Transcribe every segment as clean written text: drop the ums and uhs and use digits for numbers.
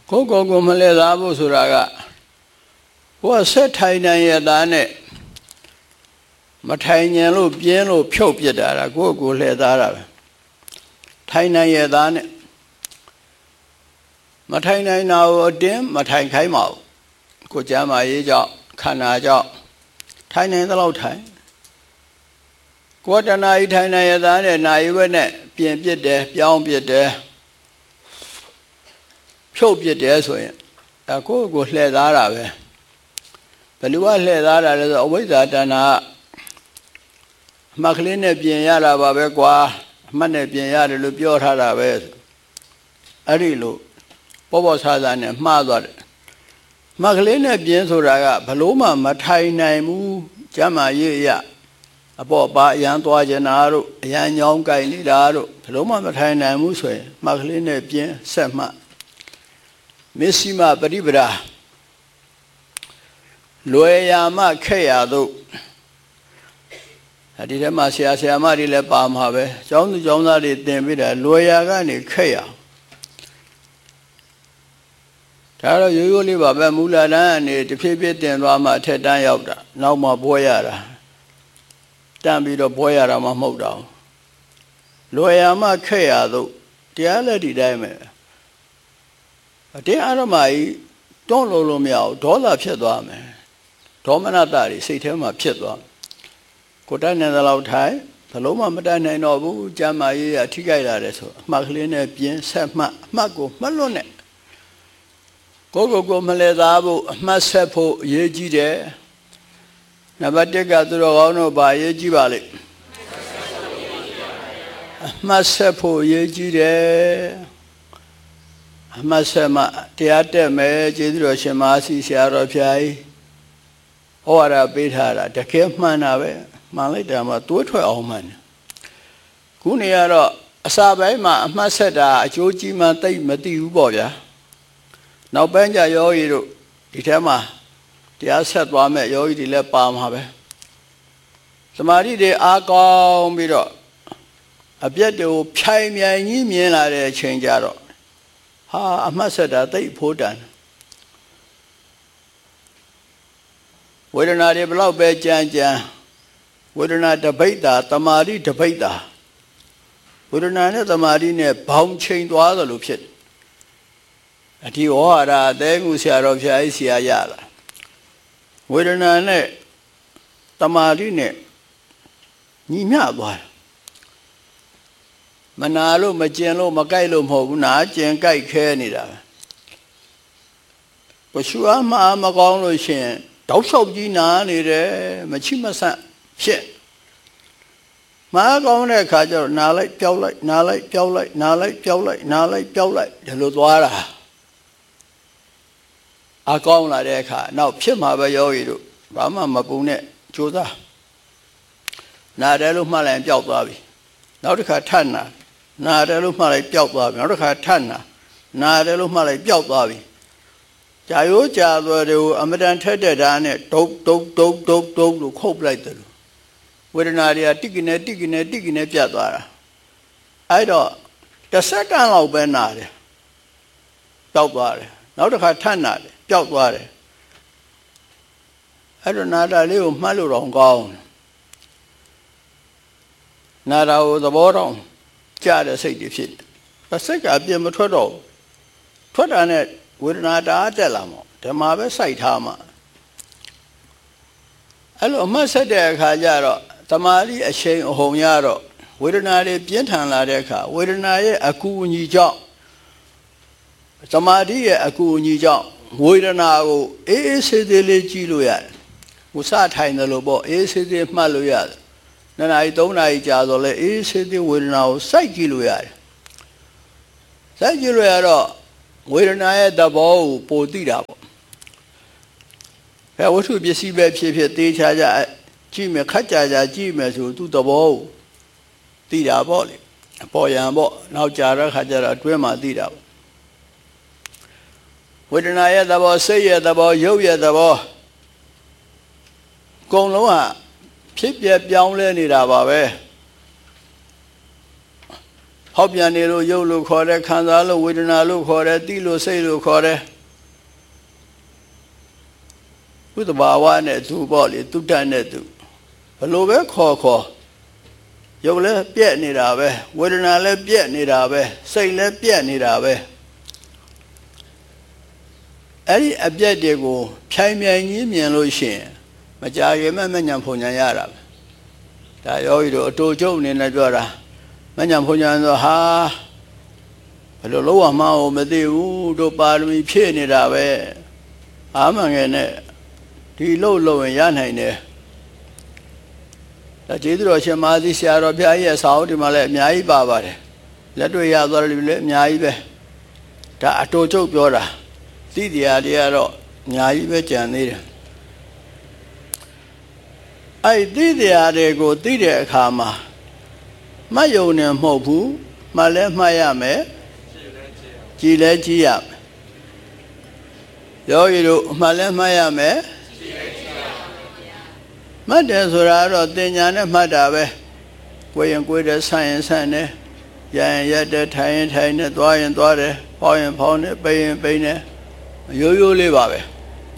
ကိုမလဲသားဖို့ဆိုတာကကိုကဆက်ထိုင်နိုင်ရတာနဲ့မထိုင်ဉဏ်လို့ပြင်းလို့ဖြုတ်ပြစ်တာကိုလှည့်သားတာပဲထိုင်နိုင်ရတာနဲ့မထိုင်နိုင်တာကိုအတင်းမထိုင်ခိုင်းပါဘူးကိုကျမ်းမာရေးကြောင့်ခန္ဓာကြောင့်ထိုင်နိုင်သလောက်ထိုင်ကိုတဏှာကြီးထိုင်နိုင်ရတာနဲ့နာရီဝက်နဲ့ပြင်ပြစ်တယ်ပြောင်းပြစ်တယ်ဖြုတ်ပြစ်တယ်ဆိုရင်ကိုလှည့်သားတာပဲဘယ်လိုကလှည့်သားတာလဲဆိုအဝိဇ္ဇာတဏှာအမှတ်ကလေးနဲ့ပြင်ရတာပါပဲကွာအမှတ်နဲ့ပြင်ရတယ်လို့ပြောထားတာပဲအဲ့ဒီလိုပေါ်ဆာဆာနဲ့မှားသွားတယ်အမှတ်ကလေးနဲ့ပြင်ဆိုတာကဘလို့မှမထိုင်နိုင်ဘူးကျမ်းမာရေးအရအပေါ်ပါအရန်သွားကျင်တာတို့အရန်ညောင်းကြိုက်နေတာတို့ဘလို့မှမထိုင်နိုင်ဘူးဆိုရင်အမှတ်ကလေးနဲ့ပြင်ဆက်မှမစ္စည်းမပရိပဒါလွယ်ရာမှခက်ရာတို့ဒီထဲမှာဆရာမတွေလည်းပါမှာပဲကျောင်းသူကျောင်းသားတွေသင်ပြီးတာလွယ်ရာကနေခက်ရာဒါတော့ရိုးရိုးလေးပါပဲမူလတန်းကနေတဖြည်းဖြည်းတင်သွားမှအထက်တန်းရောက်တာနောက်မှဘွဲရတာတန်းပြီးတော့ဘွဲရတာမှမဟုတ်တော့လွယ်ရာမှခက်ရာတို့တရားလက်ဒီတိုင်းပဲတရားဓမ္မကြီးတွန်းလို့မရဘူးဒေါသဖြစ်သွားမယ်ဒေါမနတတွေစိတ်ထဲမှာဖြစ်သွားကိုတတ်နေတဲ့လောက်ထိုင်ဘလို့မှမတတ်နိုင်တော့ဘူးကျမ်းမာရေးအထိကြိုက်လာတယ်ဆိုအမှတ်ကလေးနဲ့ပြင်းဆက်မှအမှတ်ကိုမှတ်လွတ်နဲ့ကိုမလဲသားဖို့အမှတ်ဆက်ဖို့အရေးကြီးတယ်နံပါတ်1ကသူတော်ကောင်းတို့ပါအရေးကြီးပါလိမ့်အမှတ်ဆက်ဖို့အရေးကြီးတယ်အမှတ်ဆက်မှတရားတက်မယ်ကျေးဇူးတော်ရှင်မဟာစီဆရာတော်ဖျားကြီးဩဝါဒပေးထားတာတကယ်မှန်တာပဲမှန်လိုက်တာမှတိုးထွက်အောင်မှန်တယ်ခုနေရတော့အစာပိုင်းမှာအမှတ်ဆက်တာအကျိုးကြီးမှသိမသိဘူးပေါ့ဗျာနောက်ပိုင်းကျယောဂီတို့ဒီထဲမှာတရားဆက်သွားမဲ့ယောဂီတွေလည်းပါမှာပဲသမာဓိတွေအားကောင်းပြီးတော့အပြတ်တွေကိုဖြိုင်မြိုင်ကြီးမြင်လာတဲ့အချိန်ကျတော့ဟာအမှတ်ဆက်တာသိဖို့တန်ဝေဒနာတွေဘလောက်ပဲကြမ်းဝေဒနာတပိတ်တာတမာတိတပိတ်တာဝေဒနာနဲ့တမာတိနဲ့ဘောင်ချိန်သွားသလိုဖြစ်အဒီဝါရာတဲငူဆရာတော်ဖျားကြီးဆရာရလာဝေဒနာနဲ့တမာတိနဲ့ညီမျှသွားမနာလို့မကျင်လို့မကြိုက်လို့မဟုတ်ဘူးနာကျင်ကြိုက်ခဲနေတာပဲပရှုအားမကောင်းလို့ရှင်တောက်လျှောက်ကြီးနာနေတယ်မချိမဆန့်ဖြစ်မာကောင်းတဲ့အခါကျတော့နာလိုက်ပြောက်လိုက်နာလိုက်ပြောက်လိုက်နာလိုက်ပြောက်လိုက်နာလိုက်ပြောက်လိုက်ဒီလိုသွားတာအကောင်းလာတဲ့အခါနောက်ဖြစ်မှာပဲယောဂီတို့ဘာမှမပူနဲ့ကြိုးစားနာတယ်လို့မှတ်လိုက်ပြောက်သွားပြီနောက်တစ်ခါထပ်နာတယ်လို့မှတ်လိုက်ပြောက်သွားပြီနောက်တစ်ခါထပ်နာတယ်လို့မှတ်လိုက်ပြောက်သွားပြီကြာရိုးကြာသွယ်တွေကိုအမတန်ထက်တဲ့ဓာတ်နဲ့တုတ်လို့ခုတ်ပလိုက်တယ်လို့ဝေဒနာတွေကတိကိနေပြတ်သွားတာအဲ့တော့တစ်စက္ကန့်လောက်ပဲနာတယ်တောက်သွားတယ်နောက်တစ်ခါထပ်နာတယ်ပျောက်သွားတယ်အဲ့တော့နာတာလေးကိုမှတ်လို့တော့ကောင်းနာတာကိုသဘောတော့ကြားတဲ့စိတ်တွေဖြစ်တယ်စိတ်ကအပြင်းမထွက်တော့ထွက်တာနဲ့ဝေဒနာတာတက်လာမှာဓမ္မပဲစိုက်ထားမှာအဲ့လိုအမှတ်ဆက်တဲ့အခါကျတော့တမာတိအရှိန်အဟုန်ရတော့ဝေဒနာတွေပြင်းထန်လာတဲ့အခါဝေဒနာရဲ့အကူအညီကြောင့်တမာတိရဲ့အကူအညီကြောင့်ဝေဒနာကိုအေးဆေးသေးလေးကြည့်လို့ရတယ်။ဟိုစထိုင်တယ်လို့ပေါ့အေးဆေးသေးမှတ်လို့ရတယ်။2 နာရီ 3 နာရီကြာတော့လေအေးဆေးသေးဝေဒနာကိုစိုက်ကြည့်လို့ရတယ်။စိုက်ကြည့်လို့ရတော့ဝေဒနာရဲ့သဘောကိုပိုသိတာပေါ့။ဘယ်ဝတ္ထုပစ္စည်းပဲဖြစ်တေးချာကြည့်မယ်ခက်ကြကြည့်မယ်ဆိုသူ့သဘောကိုသိတာပေါ့လေ။အပေါ်ယံပေါ့နောက်ကြာတဲ့ခါကျတော့အတွင်းမှာသိတာပေါ့ဝေဒနာရဲ့သဘောစိတ်ရဲ့သဘောရုပ်ရဲ့သဘောအကုန်လုံးဟာဖြစ်ပြပြောင်းလဲနေတာပါပဲဟဖောက်ပြန်နေလို့ရုပ်လို့ခေါ်တယ်ခံစားလို့ဝေဒနာလို့ခေါ်တယ်သိလို့စိတ်လို့ခေါ်တယ်ဘုဒ္ဓဘာဝနဲ့သူပေါ့လေသူတတ်နဲ့သူဘလို့ပဲခေါ်ရုပ်လည်းပြက်နေတာပဲဝေဒနာလည်းပြက်နေတာပဲစိတ်လည်းပြက်နေတာပဲအဲ့ဒီအပြက်တွေကိုဖြိုင်မြိုင်ကြီးမြင်လို့ရှိရင်မကြခင်မဲ့မညံဖုန်ညာရတာပဲဒါယောဂီတို့အတူကျုပ်အနေနဲ့ပြောတာမညံဖုန်ညာဆိုဟာဘယ်လိုလုပ်ရမှန်းမသိဘူးတို့ပါရမီဖြည့်နေတာပဲအာမငယ်နဲ့ဒီလို့ရင်ရနိုင်တယ်ဒါကျေးဇူးတော်ရှင်မသီဆရာတော်ဘုရားရဲ့စာအုပ်ဒီမှာလည်းအများကြီးပါပါတယ်လက်တွေ့ရသွားတယ်လည်းအများကြီးပဲဒါအတူကျုပ်ပြောတာသိတရားတွေကတော့အများကြီးပဲကြံသေးတယ်အဲ့သိတရားတွေကိုသိတဲ့အခါမှာမှတ်ယုံနေမဟုတ်ဘူးမှတ်လဲမှတ်ရမယ်ကြည်လဲကြည်ရမယ်ယောဂီတို့မှတ်လဲမှတ်ရမယ်မှတ်တယ်ဆိုတာတော့သင်ညာနဲ့မှတ်တာပဲကိုယ်ရင်ကိုယ်တယ်ဆန့်ရင်ဆန့်တယ်ရရင်ရက်တယ်ထိုင်ရင်ထိုင်တယ်သွားရင်သွားတယ်ဖောင်းရင်ဖောင်းတယ်ပိန်ရင်ပိန်တယ်ရိုးရိုးလေးပါပဲ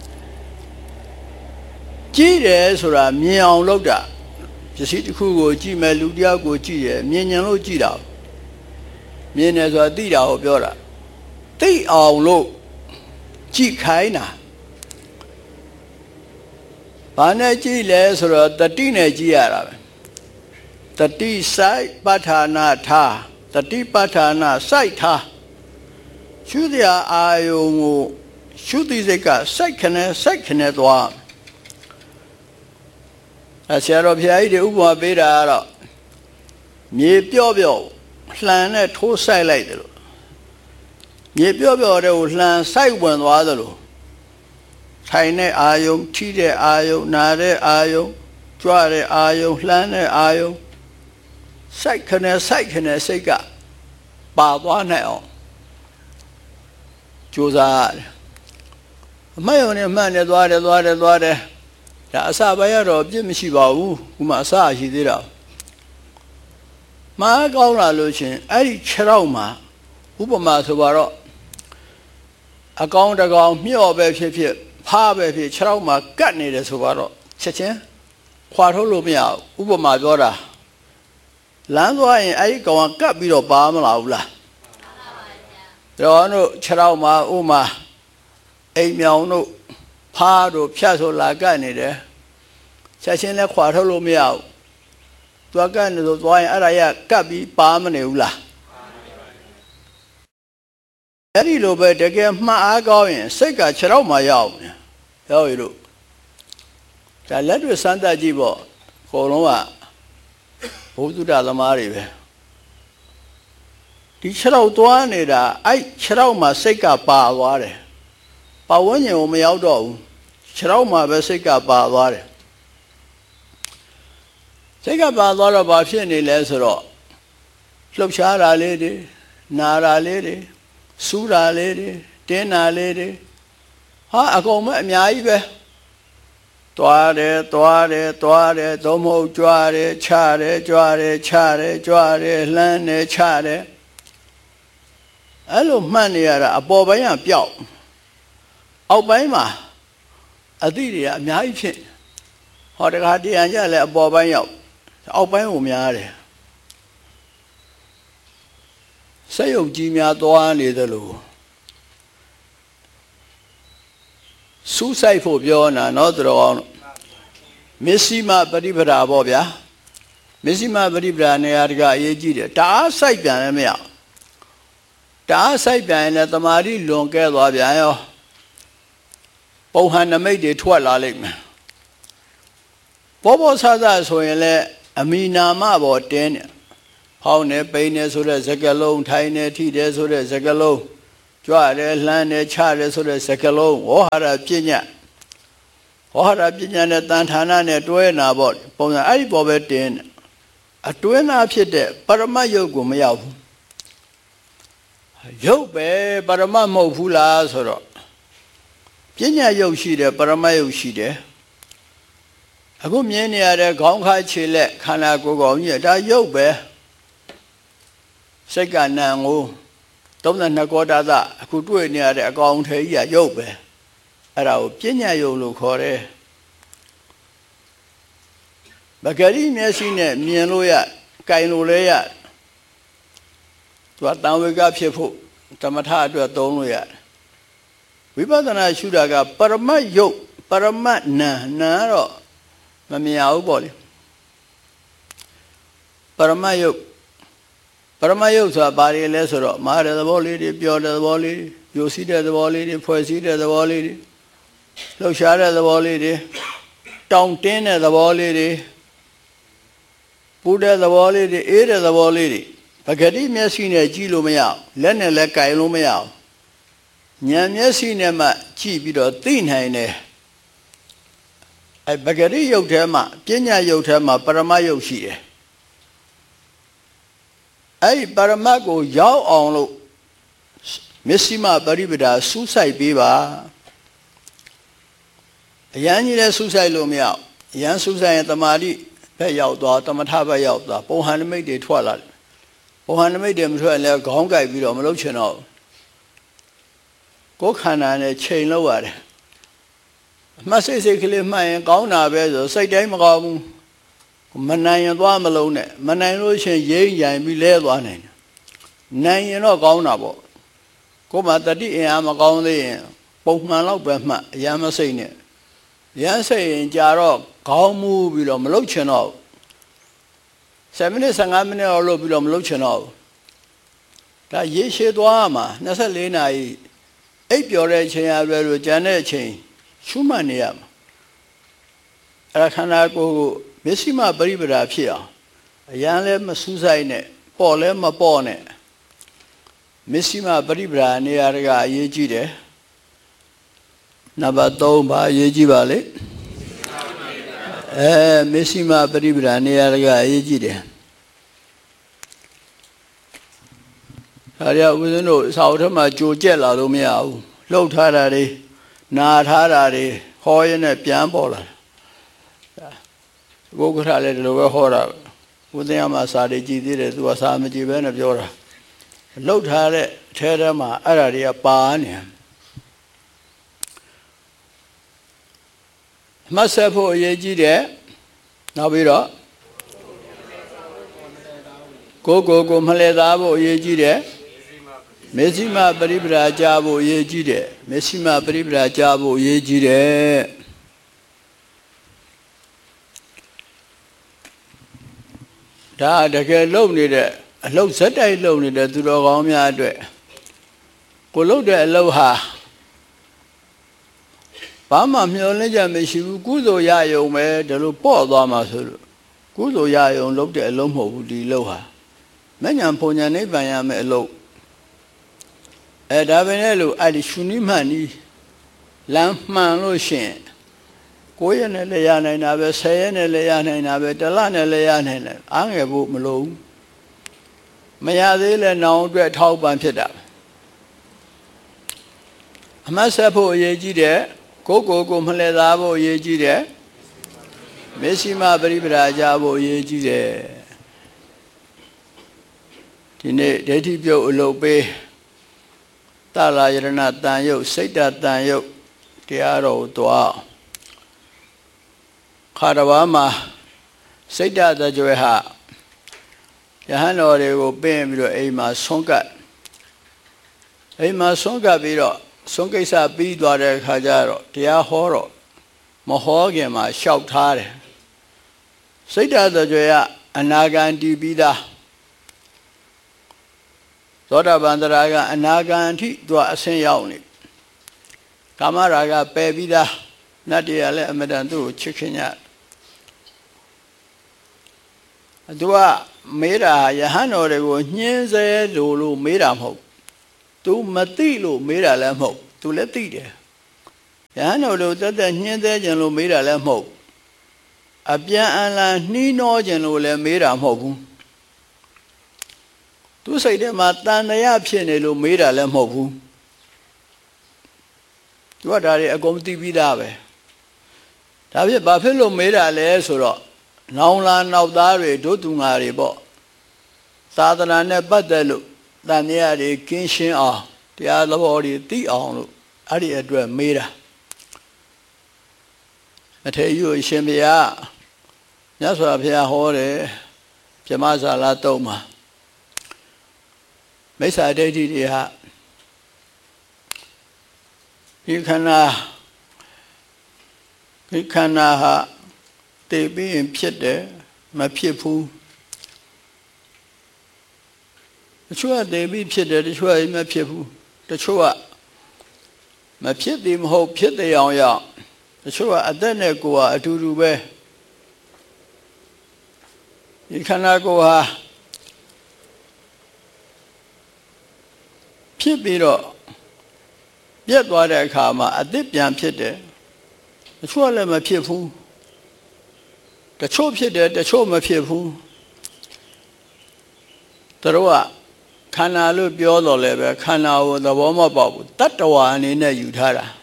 ကြည့်တယ်ဆိုတာမြင်အောင်လုပ်တာပစ္စည်းတစ်ခုကိုကြည့်မယ်လူတစ်ယောက်ကိုကြည့်ရမြင်ဉာဏ်လို့ကြည့်တာမြင်တယ်ဆိုတာသိတာကိုပြောတာသိအောင်လို့ကြည့်ခိုင်းတာဘာနဲ့ကြည့်လဲဆိုတော့တတိနဲ့ကြည့်ရတာပဲတတိစိုက်ပဋ္ဌာနာထားတတိပဋ္ဌာနာစိုက်ထားရှုတရားအာယုံကိုရှုသိစိတ်ကစိုက်ခနဲ့သွားဆရာတော်ဘုရားကြီးတွေဥပမာပေးတာကတော့မြေပြော့လှန်နဲ့ထိုးဆိုင်လိုက်တယ်လို့မြေပြော့တဲ့ကိုလှန်ဆိုင်ဝင်သွားတယ်လို့ထိုင်တဲ့အာယုံထိတဲ့အာယုံနာတဲ့အာယုံကြွတဲ့အာယုံလှမ်းတဲ့အာယုံစိုက်ခနဲ့စိတ်ကပါသွားနိုင်အောင်ကြိုးစားရတယ်အမှတ်ယုံနဲ့မှတ်နေသွားတယ်ဒါအစပိုင်းကတော့ပြစ်မရှိပါဘူးခုမှအစရှိသေးတာမှားကောင်းလာလို့ရှင်အဲ့ဒီခြေထောက်မှာဥပမာဆိုတော့အကောင်တကောင်မျှော့ပဲဖြစ်ဖားပဲဖြစ်ခြေထောက်မှာကတ်နေတယ်ဆိုတော့ချက်ချင်းခွာထုတ်လို့မရဘူးဥပမာပြောတာလမ်းသွားရင်အဲ့ဒီကောင်ကကတ်ပြီးတော့ပါမလာဘူးလားတော်တို့ခြေထောက်မှာဥမာအိမ်မြောင်တို့ဖားတို့ဖြတ်ဆိုလာကတ်နေတယ်ချက်ချင်းလည်းခွာထုတ်လို့မရဘူးသွားကတ်နေဆိုသွားရင်အဲ့ဒါရကတ်ပြီးပါမနေဘူးလားအဲ့ဒီလိုပဲတကယ်မှတ်အားကောင်းရင်စိတ်ကခြေထောက်မှာရောက်တယ်ရောက်ရလို့ဒါလက်တွေ့စမ်းသပ်ကြည့်ပေါ့အကုန်လုံးကဘုသူတ္တသမားတွေပဲဒီခြေထောက်သွားနေတာအဲ့ခြေထောက်မှာစိတ်ကပါသွားတယ်ပဝန်းကျင်ကိုမရောက်တော့ဘူးခြေထောက်မှာပဲစိတ်ကပါသွားတယ်စိတ်ကပါသွားတော့ဘာဖြစ်နေလဲဆိုတော့လှုပ်ရှားတာလေးတွေနာတာလေးတွေစူးတာလေးတွေတင်းတာလေးတွေဟာအကုန်မဲ့အများကြီးပဲသွားတယ်သို့မဟုတ်ကြွားတယ်ချတယ်လှမ်းတယ်ချတယ်အဲ့လိုမှတ်နေရတာအပေါ်ပိုင်းကပျောက်အောက်ပိုင်းမှာအသည့်တွေကအများကြီးဖြစ်ဟောတခါတရံကြလည်းအပေါ်ပိုင်းရောက်အောက်ပိုင်းကိုများတယ်စက်ရုပ်ကြီးများသွားနေသလိုစူးစိုက်ဖို့ပြောနာနော်တော်အောင်မစ္စည်းမပရိပဒါပေါ့ဗျာမစ္စည်းမပရိပဒါနေရာတကအရေးကြီးတယ်တအားစိုက်ပြန်လည်းမရတအားစိုက်ပြန်ရင်လည်းတမာတိလွန်ကဲသွားပြန်ရောပုံဟန်နမိတ်တွေထွက်လာလိမ့်မယ်ဘောဆာဆိုရင်လည်းအမီနာမပေါ်တင်းတယ်ဟောင်းနေပိန်နေဆိုတဲ့စကလုံးထိုင်နေထိတယ်ဆိုတဲ့စကလုံးကြွတယ်လှမ်းတယ်ချတယ်ဆိုတဲ့စကလုံးဝဟရပညာနဲ့တန်ဌာနနဲ့တွဲနာပေါ့ပုံစံအဲ့ဒီပေါ်ပဲတင်းတယ်အတွင်းသားဖြစ်တဲ့ပရမတ်ယုတ်ကိုမရောက်ဘူးယုတ်ပဲပရမတ်မဟုတ်ဘူးလားဆိုတော့ပညာယုတ်ရှိတယ်ပရမတ်ယုတ်ရှိတယ်အခုမြင်နေရတဲ့ခေါင်းခါခြေလက်ခန္ဓာကိုယ်ကောင်ကြီးဒါယုတ်ပဲစိတ်ကနံကို32ကောတာသအခုတွေ့နေရတဲ့အကောင်ထဲကြီးကရုပ်ပဲအဲ့ဒါကိုပညာယုတ်လို့ခေါ်တယ်ပဂရိမျက်စိနဲ့မြင်လို့ရကြိုင်လို့လဲရသူကတံဝေကဖြစ်ဖို့ဓမ္မထအတွက်သုံးလို့ရတယ်ဝိပဿနာရှုတာကပရမတ်ယုတ်ပရမတ်နာတော့မမြင်ဘူးပေါ့လေပရမတ်ယုတ်ဆိုတာဘာတွေလဲဆိုတော့မာရတဲ့သဘောလေးတွေပျော်တဲ့သဘောလေးတွေယိုစီးတဲ့သဘောလေးတွေဖွဲ့စည်းတဲ့သဘောလေးတွေလှုပ်ရှားတဲ့သဘောလေးတွေတောင့်တင်းတဲ့သဘောလေးတွေပူတဲ့သဘောလေးတွေအေးတဲ့သဘောလေးတွေပဂတိမျက်စိနဲ့ကြည့်လို့မရအောင်လက်နဲ့လည်းကြိုင်လို့မရအောင်ဉာဏ်မျက်စိနဲ့မှကြည့်ပြီးတော့သိနိုင်တယ်အဲပဂတိယုတ်ထဲမှာပညာယုတ်ထဲမှာပရမတ်ယုတ်ရှိတယ်အဲ့ပရမတ်ကိုရောက်အောင်လို့မျက်စိမှပရိပဒါစူးစိုက်ပေးပါအရန်ကြီးလည်းစူးစိုက်လို့မရအောင်အရန်စူးစိုက်ရင်တမာတိဘက်ရောက်သွားတမထဘက်ရောက်သွားပုံဟန်နမိတ်တွေထွက်လာတယ်ပုံဟန်နမိတ်တွေမထွက်ရင်လည်းခေါင်းကိုက်ပြီးတော့မလုပ်ချင်တော့ကိုယ်ခန္ဓာနဲ့ချိန်လို့ရတယ်အမှတ်စိတ်ကလေးမှတ်ရင်ကောင်းတာပဲဆိုစိတ်တိုင်းမကောင်းဘူးမနိုင်ရင်သွားမလုံးနဲ့မနိုင်လို့ရှိရင်ရိမ့်ရိုင်ပြီးလဲသွားနိုင်တယ်နိုင်ရင်တော့ကောင်းတာပေါ့ကိုယ်မှာတတိအင်အားမကောင်းသေးရင်ပုံမှန်လောက်ပဲမှတ်အရန်မစိတ်နဲ့ရမ်းစိတ်ရင်ကြာတော့ခေါင်းမူပြီးတော့မလုပ်ချင်တော့7မိနစ်15မိနစ်လောက်လုပ်ပြီးတော့မလုပ်ချင်တော့ဒါရေရှည်သွားမှာ24နာရီအိပ်ပျော်တဲ့အချိန်အရွယ်လို့ကြံတဲ့အချိန်ရှုမှတ်နေရမှာအဲ့ဒါခန္ဓာကိုယ်ကိုမျက်စိမှပရိပဒါဖြစ်အောင်အရန်လည်းမစူးစိုက်နဲ့ပေါ့လည်းမပေါ့နဲ့မျက်စိမှပရိပဒါနေရာကအရေးကြီးတယ်နံပါတ်3ဘာအရေးကြီးပါလဲမျက်စိမှပရိပဒါနေရာကအရေးကြီးတယ်ဒါရဦးဇင်းတို့စာအုပ်ထဲမှာကြိုကြက်လာလို့မရဘူးလှုပ်ထားတာတွေနာထားတာတွေဟောရင်းနဲ့ပြန်ပေါ်လာဘုက္ခရလည်းဒီလိုပဲဟောတာဦးသိမ်းမှာစာတွေကြည်သေးတယ်သူကစာမကြည့်ဘဲနဲ့ပြောတာလှုပ်ထားတဲ့အထဲထဲမှာအဲ့ဒါတွေကပါနေမဆက်ဖို့အရေးကြီးတယ်နောက်ပြီးတော့ကိုမလှည့်သားဖို့အရေးကြီးတယ်မေစီမပရိပဒါကြဖို့အရေးကြီးတယ်မေစီမပရိပဒါကြဖို့အရေးကြီးတယ်ဒါတကယ်လုံနေတဲ့အလုပ်ဇက်တိုက်လုံနေတဲ့သူတော်ကောင်းများအတွက်ကိုလုပ်တဲ့အလုပ်ဟာဘာမှမျှော်လင့်ချက်မရှိဘူးကုသိုလ်ရယုံပဲဒါလို့ပေါ့သွားမှာဆိုလို့ကုသိုလ်ရယုံလုပ်တဲ့အလုပ်မဟုတ်ဘူးဒီလုပ်ဟာမဉ္ဇဉ်ပုံညာနိဗ္ဗာန်ရမယ်အလုပ်ဒါပဲလေလို့အဲ့ဒီရှုနိမှန်နီးလမ်းမှန်လို့ရှိရင်9ရက်နဲ့လည်းရနိုင်တာပဲ10ရက်နဲ့လည်းရနိုင်တာပဲ1လနဲ့လည်းရနိုင်တယ်အားငယ်ဖို့မလိုဘူးမရသေးလဲနောင်အတွက်ထောက်ပံ့ဖြစ်တာအမတ်ဆက်ဖို့အရေးကြီးတယ်ကိုမလှည့်သားဖို့အရေးကြီးတယ်မေရှိမပရိပဒါကြဖို့အရေးကြီးတယ်ဒီနေ့ဒိဋ္ဌိပြုတ်အလုပ်ပေးတလာယရဏတန်ယုတ်စိတ်တန်ယုတ်တရားတော်ကိုတွားခါတော်ဘာမှာစိတ်တကြွယ်ဟာယဟန်တော်တွေကိုပင့်ပြီးတော့အိမ်မှာဆုံးကပ်ပြီးတော့ဆုံးကိစ္စပြီးသွားတဲ့အခါကျတော့တရားဟောတော့မဟောခင်မှာလျှောက်ထားတယ်စိတ်တကြွယ်ကအနာဂံတည်ပြီးသားသောတာပန်တရာကအနာဂံအထိသူအဆင်းရောက်နေကာမရာဂပယ်ပြီးသားနတ်တရားလည်းအမတန်သူ့ကိုချစ်ခင်ကြသူကမေးတာယဟန်တော်တွေကိုညှင်းဆဲလို့မေးတာမဟုတ်သူမသိလို့မေးတာလည်းမဟုတ်သူလည်းသိတယ်ယဟန်တော်တို့တက်ညှင်းဆဲခြင်းလို့မေးတာလည်းမဟုတ်အပြန်အလှန်နှီးနှောခြင်းလို့လည်းမေးတာမဟုတ်ဘူးသူစိတ်ထဲမှာတန်တရားဖြစ်နေလို့မေးတာလည်းမဟုတ်ဘူးသူကဒါတွေအကုန်သိပြီးသားပဲဒါဖြစ်ဘာဖြစ်လို့မေးတာလဲဆိုတော့နောင်လာနောက်သားတွေတို့သူငါတွေပေါ့သာသနာနဲ့ပတ်သက်လို့တန်တရားတွေကင်းရှင်းအောင်တရားသဘောတွေသိအောင်လို့အဲ့ဒီအတွက်မေးတာအထေရအရှင်ဘုရားမြတ်စွာဘုရားဟောတယ်ဗြဟ္မဇာလတုံးမှာမိစ္ဆာဒိဋ္ဌိတွေဟာဒီခန္ဓာဟာတည်ပြီးရင်ဖြစ်တယ်မဖြစ်ဘူးတချို့ကတည်ပြီးဖြစ်တယ်တချို့ကမဖြစ်ဘူးတချို့ကမဖြစ်သေးမဟုတ်ဖြစ်တဲ့အောင်ရတချို့ကအသက်နဲ့ကိုယ်ကအတူတူပဲဒီခန္ဓာကိုယ်ဟာဖြစ်ပြီးတော့ပြတ်သွားတဲ့အခါမှာအသစ်ပြန်ဖြစ်တယ်တချို့လည်းမဖြစ်ဘူးတချို့ဖြစ်တယ်တချို့မဖြစ်ဘူးတို့ကခန္ဓာလို့ပြောတော့လည်းပဲခန္ဓာကိုသဘောမပေါက်ဘူးတတ္တဝါအနေနဲ့ယူထားတာ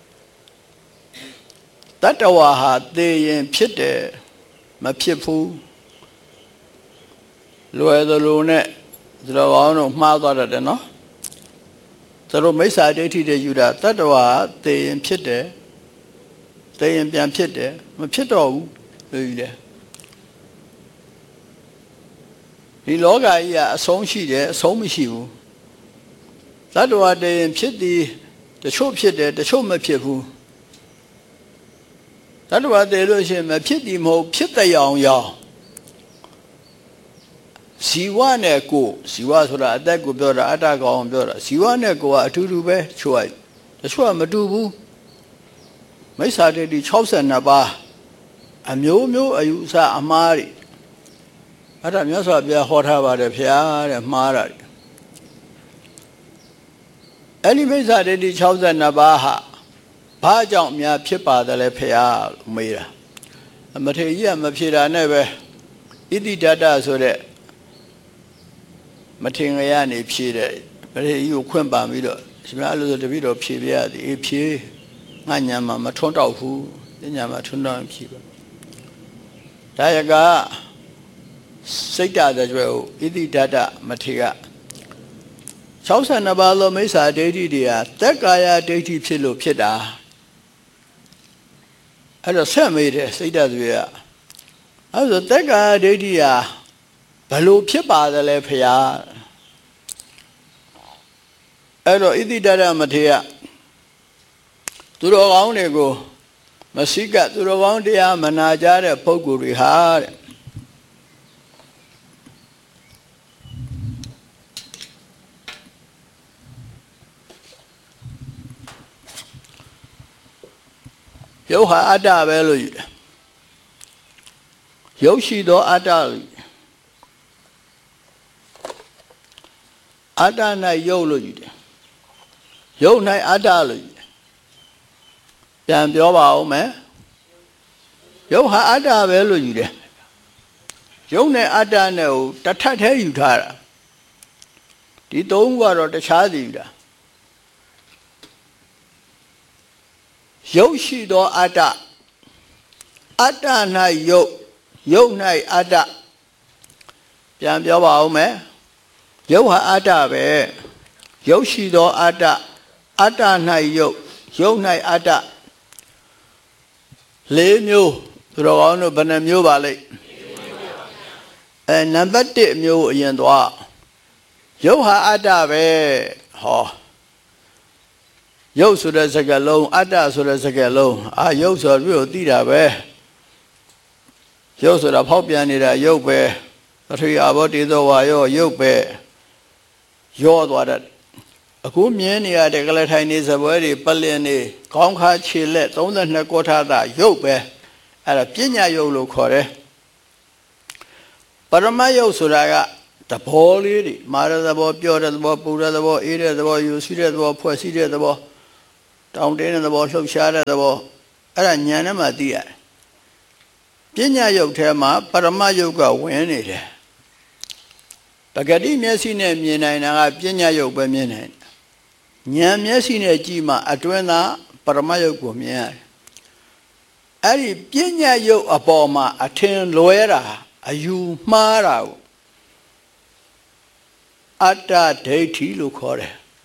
တတ္တဝါဟာသိရင်ဖြစ်တယ်မဖြစ်ဘူးလွယ်သလိုနဲ့ဒီလိုအောင်တော့မှားသွားတယ်နော်တို့မိစ္ဆာဒိဋ္ဌိတွေယူတာတတ္တဝါသိရင်ဖြစ်တယ်သိရင်ပြန်ဖြစ်တယ်မဖြစ်တော့ဘူးလို့ယူတယ်ဒီလောကကြီးကအဆုံးရှိတယ်အဆုံးမရှိဘူးတတ္တဝါတည်ရင်ဖြစ်သည်တချို့ဖြစ်တယ်တချို့မဖြစ်ဘူးတတ္တဝါတည်လို့ရှိရင်မဖြစ်သည်မဟုတ်ဖြစ်တဲ့အောင်ရောဇီဝနဲ့ကိုဇီဝဆိုတာအသက်ကိုပြောတာအတ္တကောင်ပြောတာဇီဝနဲ့ကိုကအတူတူပဲတချို့ကမတူဘူးမိစ္ဆာဒိဋ္ဌိ62ပါးအမျိုးမျိုးအယူအဆအမှားတွေအဲ့ဒါမြတ်စွာဘုရားဟောထားပါတယ်ဖေတဲ့မှားတာတွေအဲ့ဒီမိစ္ဆာဒိဋ္ဌိ62ပါးဟာဘာကြောင့်များဖြစ်ပါတယ်လဲဖေလို့မေးတာမထေရကြီးကမဖြေတာနဲ့ပဲဣတိဒတ္တဆိုတဲ့မထေရကနေဖြေတယ်မထေရကြီးကိုခွင့်ပန်ပြီးတော့ရှင်မအဲ့လိုဆိုတပည့်တော်ဖြေပြရသည်အေးဖြေငါညာမှာမထွန်းတော့ဘူးညာမှာထွန်းတော့ဖြေပါဒါရကစိတ်တကြွယ်ကိုဣတိဒတ္တမထေရ62ပါးသောမိစ္ဆာဒိဋ္ဌိတွေဟာသက်ကာယဒိဋ္ဌိဖြစ်လို့ဖြစ်တာအဲ့တော့ဆက်မေးတယ်စိတ်တကြွယ်ကအဲ့ဆိုသက်ကာယဒိဋ္ဌိဟာဘယ်လိုဖြစ်ပါသလဲဖေဟာအဲ့တော့ဣတိဒတ္တမထေရသူတော်ကောင်းတွေကိုမစိကသူတော်ကောင်းတရားမနာကြတဲ့ပုဂ္ဂိုလ်တွေဟာတဲ့ရုပ်ဟာအတ္တပဲလို့ယူတယ်ရုပ်ရှိသောအတ္တလို့အတ္တ၌ရုပ်လို့ယူတယ်ရုပ်၌အတ္တလို့ယူတယ်ပြန်ပြောပါဦးမယ်ရုပ်ဟာအတ္တပဲလို့ယူတယ်ရုပ်နဲ့အတ္တနဲ့ကိုတစ်ထပ်တည်းယူထားတာဒီသုံးခုကတော့တခြားစီယူတာရုပ်ရှိသောအတ္တအတ္တ၌ရုပ်ရုပ်၌အတ္တပြန်ပြောပါဦးမယ်ရုပ်ဟာအတ္တပဲရုပ်ရှိသောအတ္တအတ္တ၌ရုပ်ရုပ်၌အတ္တ၄မျိုးသူတော်ကောင်းတို့ဘယ်နှမျိုးပါလိမ့်နံပါတ်1မျိုးအရင်သွားရုပ်ဟာအတ္တပဲဟောရုပ်ဆိုတဲ့စကားလုံးအတ္တဆိုတဲ့စကားလုံးရုပ်ဆိုပြီးသိတာပဲရုပ်ဆိုတာဖောက်ပြန်နေတာရုပ်ပဲပထဝီအဘောတေဇောဝါယောရုပ်ပဲရောသွားတတ်အခုမြင်နေရတဲ့ကလထိုင်နေစပွဲတွေပလင်နေခေါင်းခါခြေလက်32ကောထာတာရုပ်ပဲအဲ့ဒါပညာရုပ်လို့ခေါ်တယ်ပရမယုတ်ဆိုတာကသဘောလေးတွေမာရသဘောပြောတဲ့သဘောပူတဲ့သဘောအေးတဲ့သဘောယူစီးတဲ့သဘောဖွဲ့စည်းတဲ့သဘောတောင်းတင်းတဲ့သဘောလှုပ်ရှားတဲ့သဘောအဲ့ဒါဉာဏ်နဲ့မှသိရတယ်ပညာယုတ်ထဲမှာပရမယုတ်ကဝင်နေတယ်ပဂတိမျက်စိနဲ့မြင်နိုင်တာကပညာယုတ်ပဲမြင်နိုင်ဉာဏ်မျက်စိနဲ့ကြည့်မှအတွင်းသာပရမယုတ်ကိုမြင်ရတယ်အဲ့ဒီပညာယုတ်အပေါ်မှာအထင်လွဲတာအယူမှားတာကို Atta deity lucore.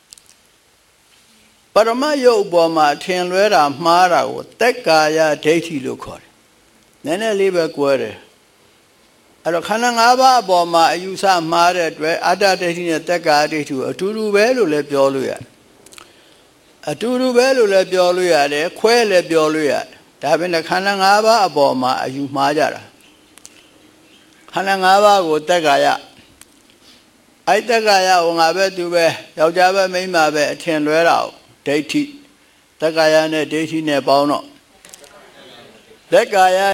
Paramayo Boma Tin Lera Mara, Tekaya deity lucore. Nene live quere. Arokananga Boma, you saw married where Ada deity Teka deity, a Turu Velu le Bioluia. A Turu Velu le Bioluia, a Quelle Bioluia. Having a Kananga Boma, you Majara. Kananga would Tekaya. I Tekaya on a bed to be, Yaujava may my bed, 10 red out, deity. Tekaya ne deity ne bono. Tekaya.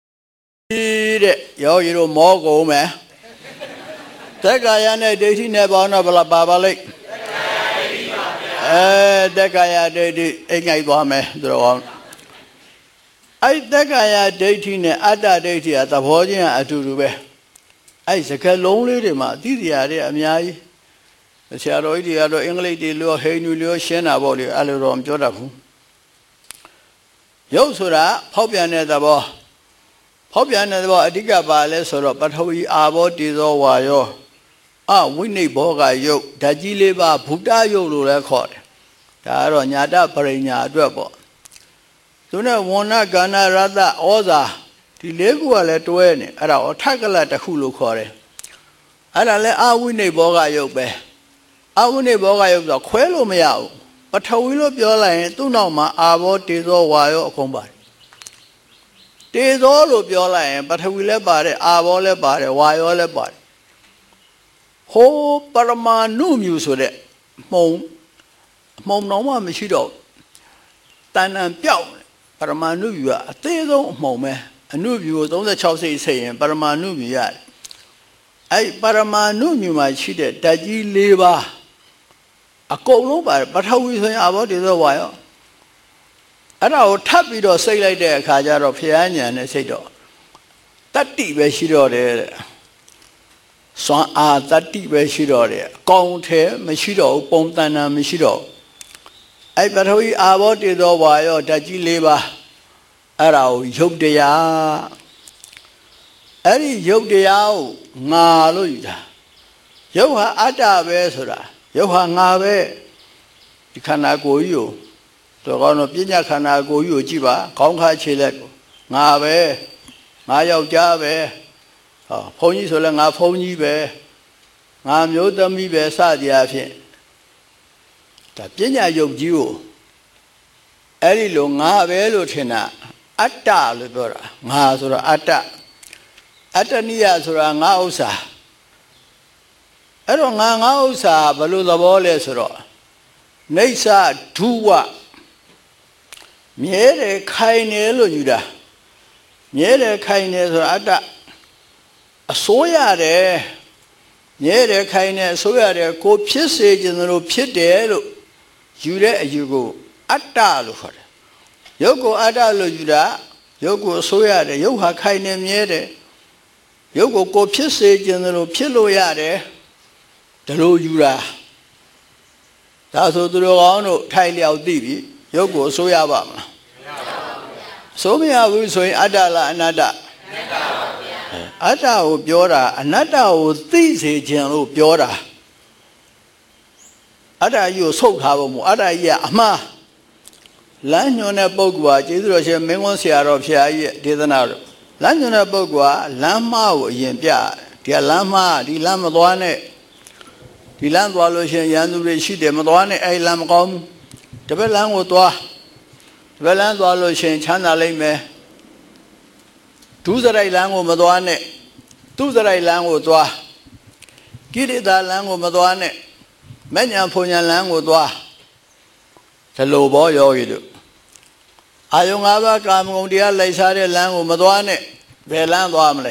Yo, you know, more go, man. Tekaya ne deity ne bono, Baba Lake. Tekaya deity, Egay Bome, draw on. I Tekaya deity ne Ada deity at the Vodia at Turube. I say, lonely, Didia, Amiai. The shadow, the other English, the Lua Henu, Shena, Body, Alarom, Jodafu. Yosura, Popian at the ball. Popian at the ball, Diga Bales, or but how we are about this or why. Ah, Winnie Boga, yo, Tajiliba, Puta, yo, record. Taro, Yada, Parina, Drabo. Sooner, Wana, Gana, Rada, Oza. The Legua let win at our tackle at the Hulu Core. And I let our winning boga yoke. Our winning boga yoke the quello meow. But how will up your line to know my avo tizo wire combat? Tis all of your line, but how will about it, avo le body, wire le body. Ho Parama no muse with it. Mom no one machido. Tan and Piao. Parama no you are a tizo moment. A new view was on the Chelsea saying, Paramanu yard. I Paramanu my cheated, Taji Leva. A cold over, but how we say about it a while? And I'll tap it or say like that, Kajar of Pianya and say, that deep where she do there. So that deep where she do there. Count here, Machido, Pontana, Machido. I but we are about it a while, Taji Leva. Arrow, Yogdea. Any Yogdea, Naluda. Yoha Ada Vesura. Yoha Nave. You cannot go you. The one of Pina cannot go you, Jiba, Conca Chilek, Nave, Mayo Jave, Pony Solanga Pony Bear, Mam Yodami Bear Sadia. The Pina Yogju. Eli Lunga Velutina. Atta libera, Mazura Atta Atania Sura Nausa. I don't Nausa, Balu the Bolesro. Nesa Tua Miere Kaine Luda Miere Kaine Atta a soya there. Miere Kaine soya there, co Pisse General Piedelo. Jude, you go Atta Lufer. Yoko Ada Luda, Yoko Soya, Yoha Kaine Miere, Yoko go Pisse General Pilo Yade, the Lo Yura. That's what the Rono Tailiao Divi, Yoko Soya Bama. So me I will say Adala and Ada. Ada o Biora, another o These General Biora. Ada you so have Ada ya Ama. Lanyona Bogua, Jesus, Mengosia of Shai, Didanaro. Lanyona Bogua, Lama, Yempia, Dia Lama, Di Lama Duane, Di Landwaloshan Yandu, she de Madone, a Lamcom, the Belan Wotua, the Belandwaloshan, Chana Lame, to the Lango Madone, to the Lango Tua, Giddy da Lango Madone, Menya Ponya Lango Tua. Hello, boy, you do. I don't have a come on the Laysari Lango Madone, Velan Wamle.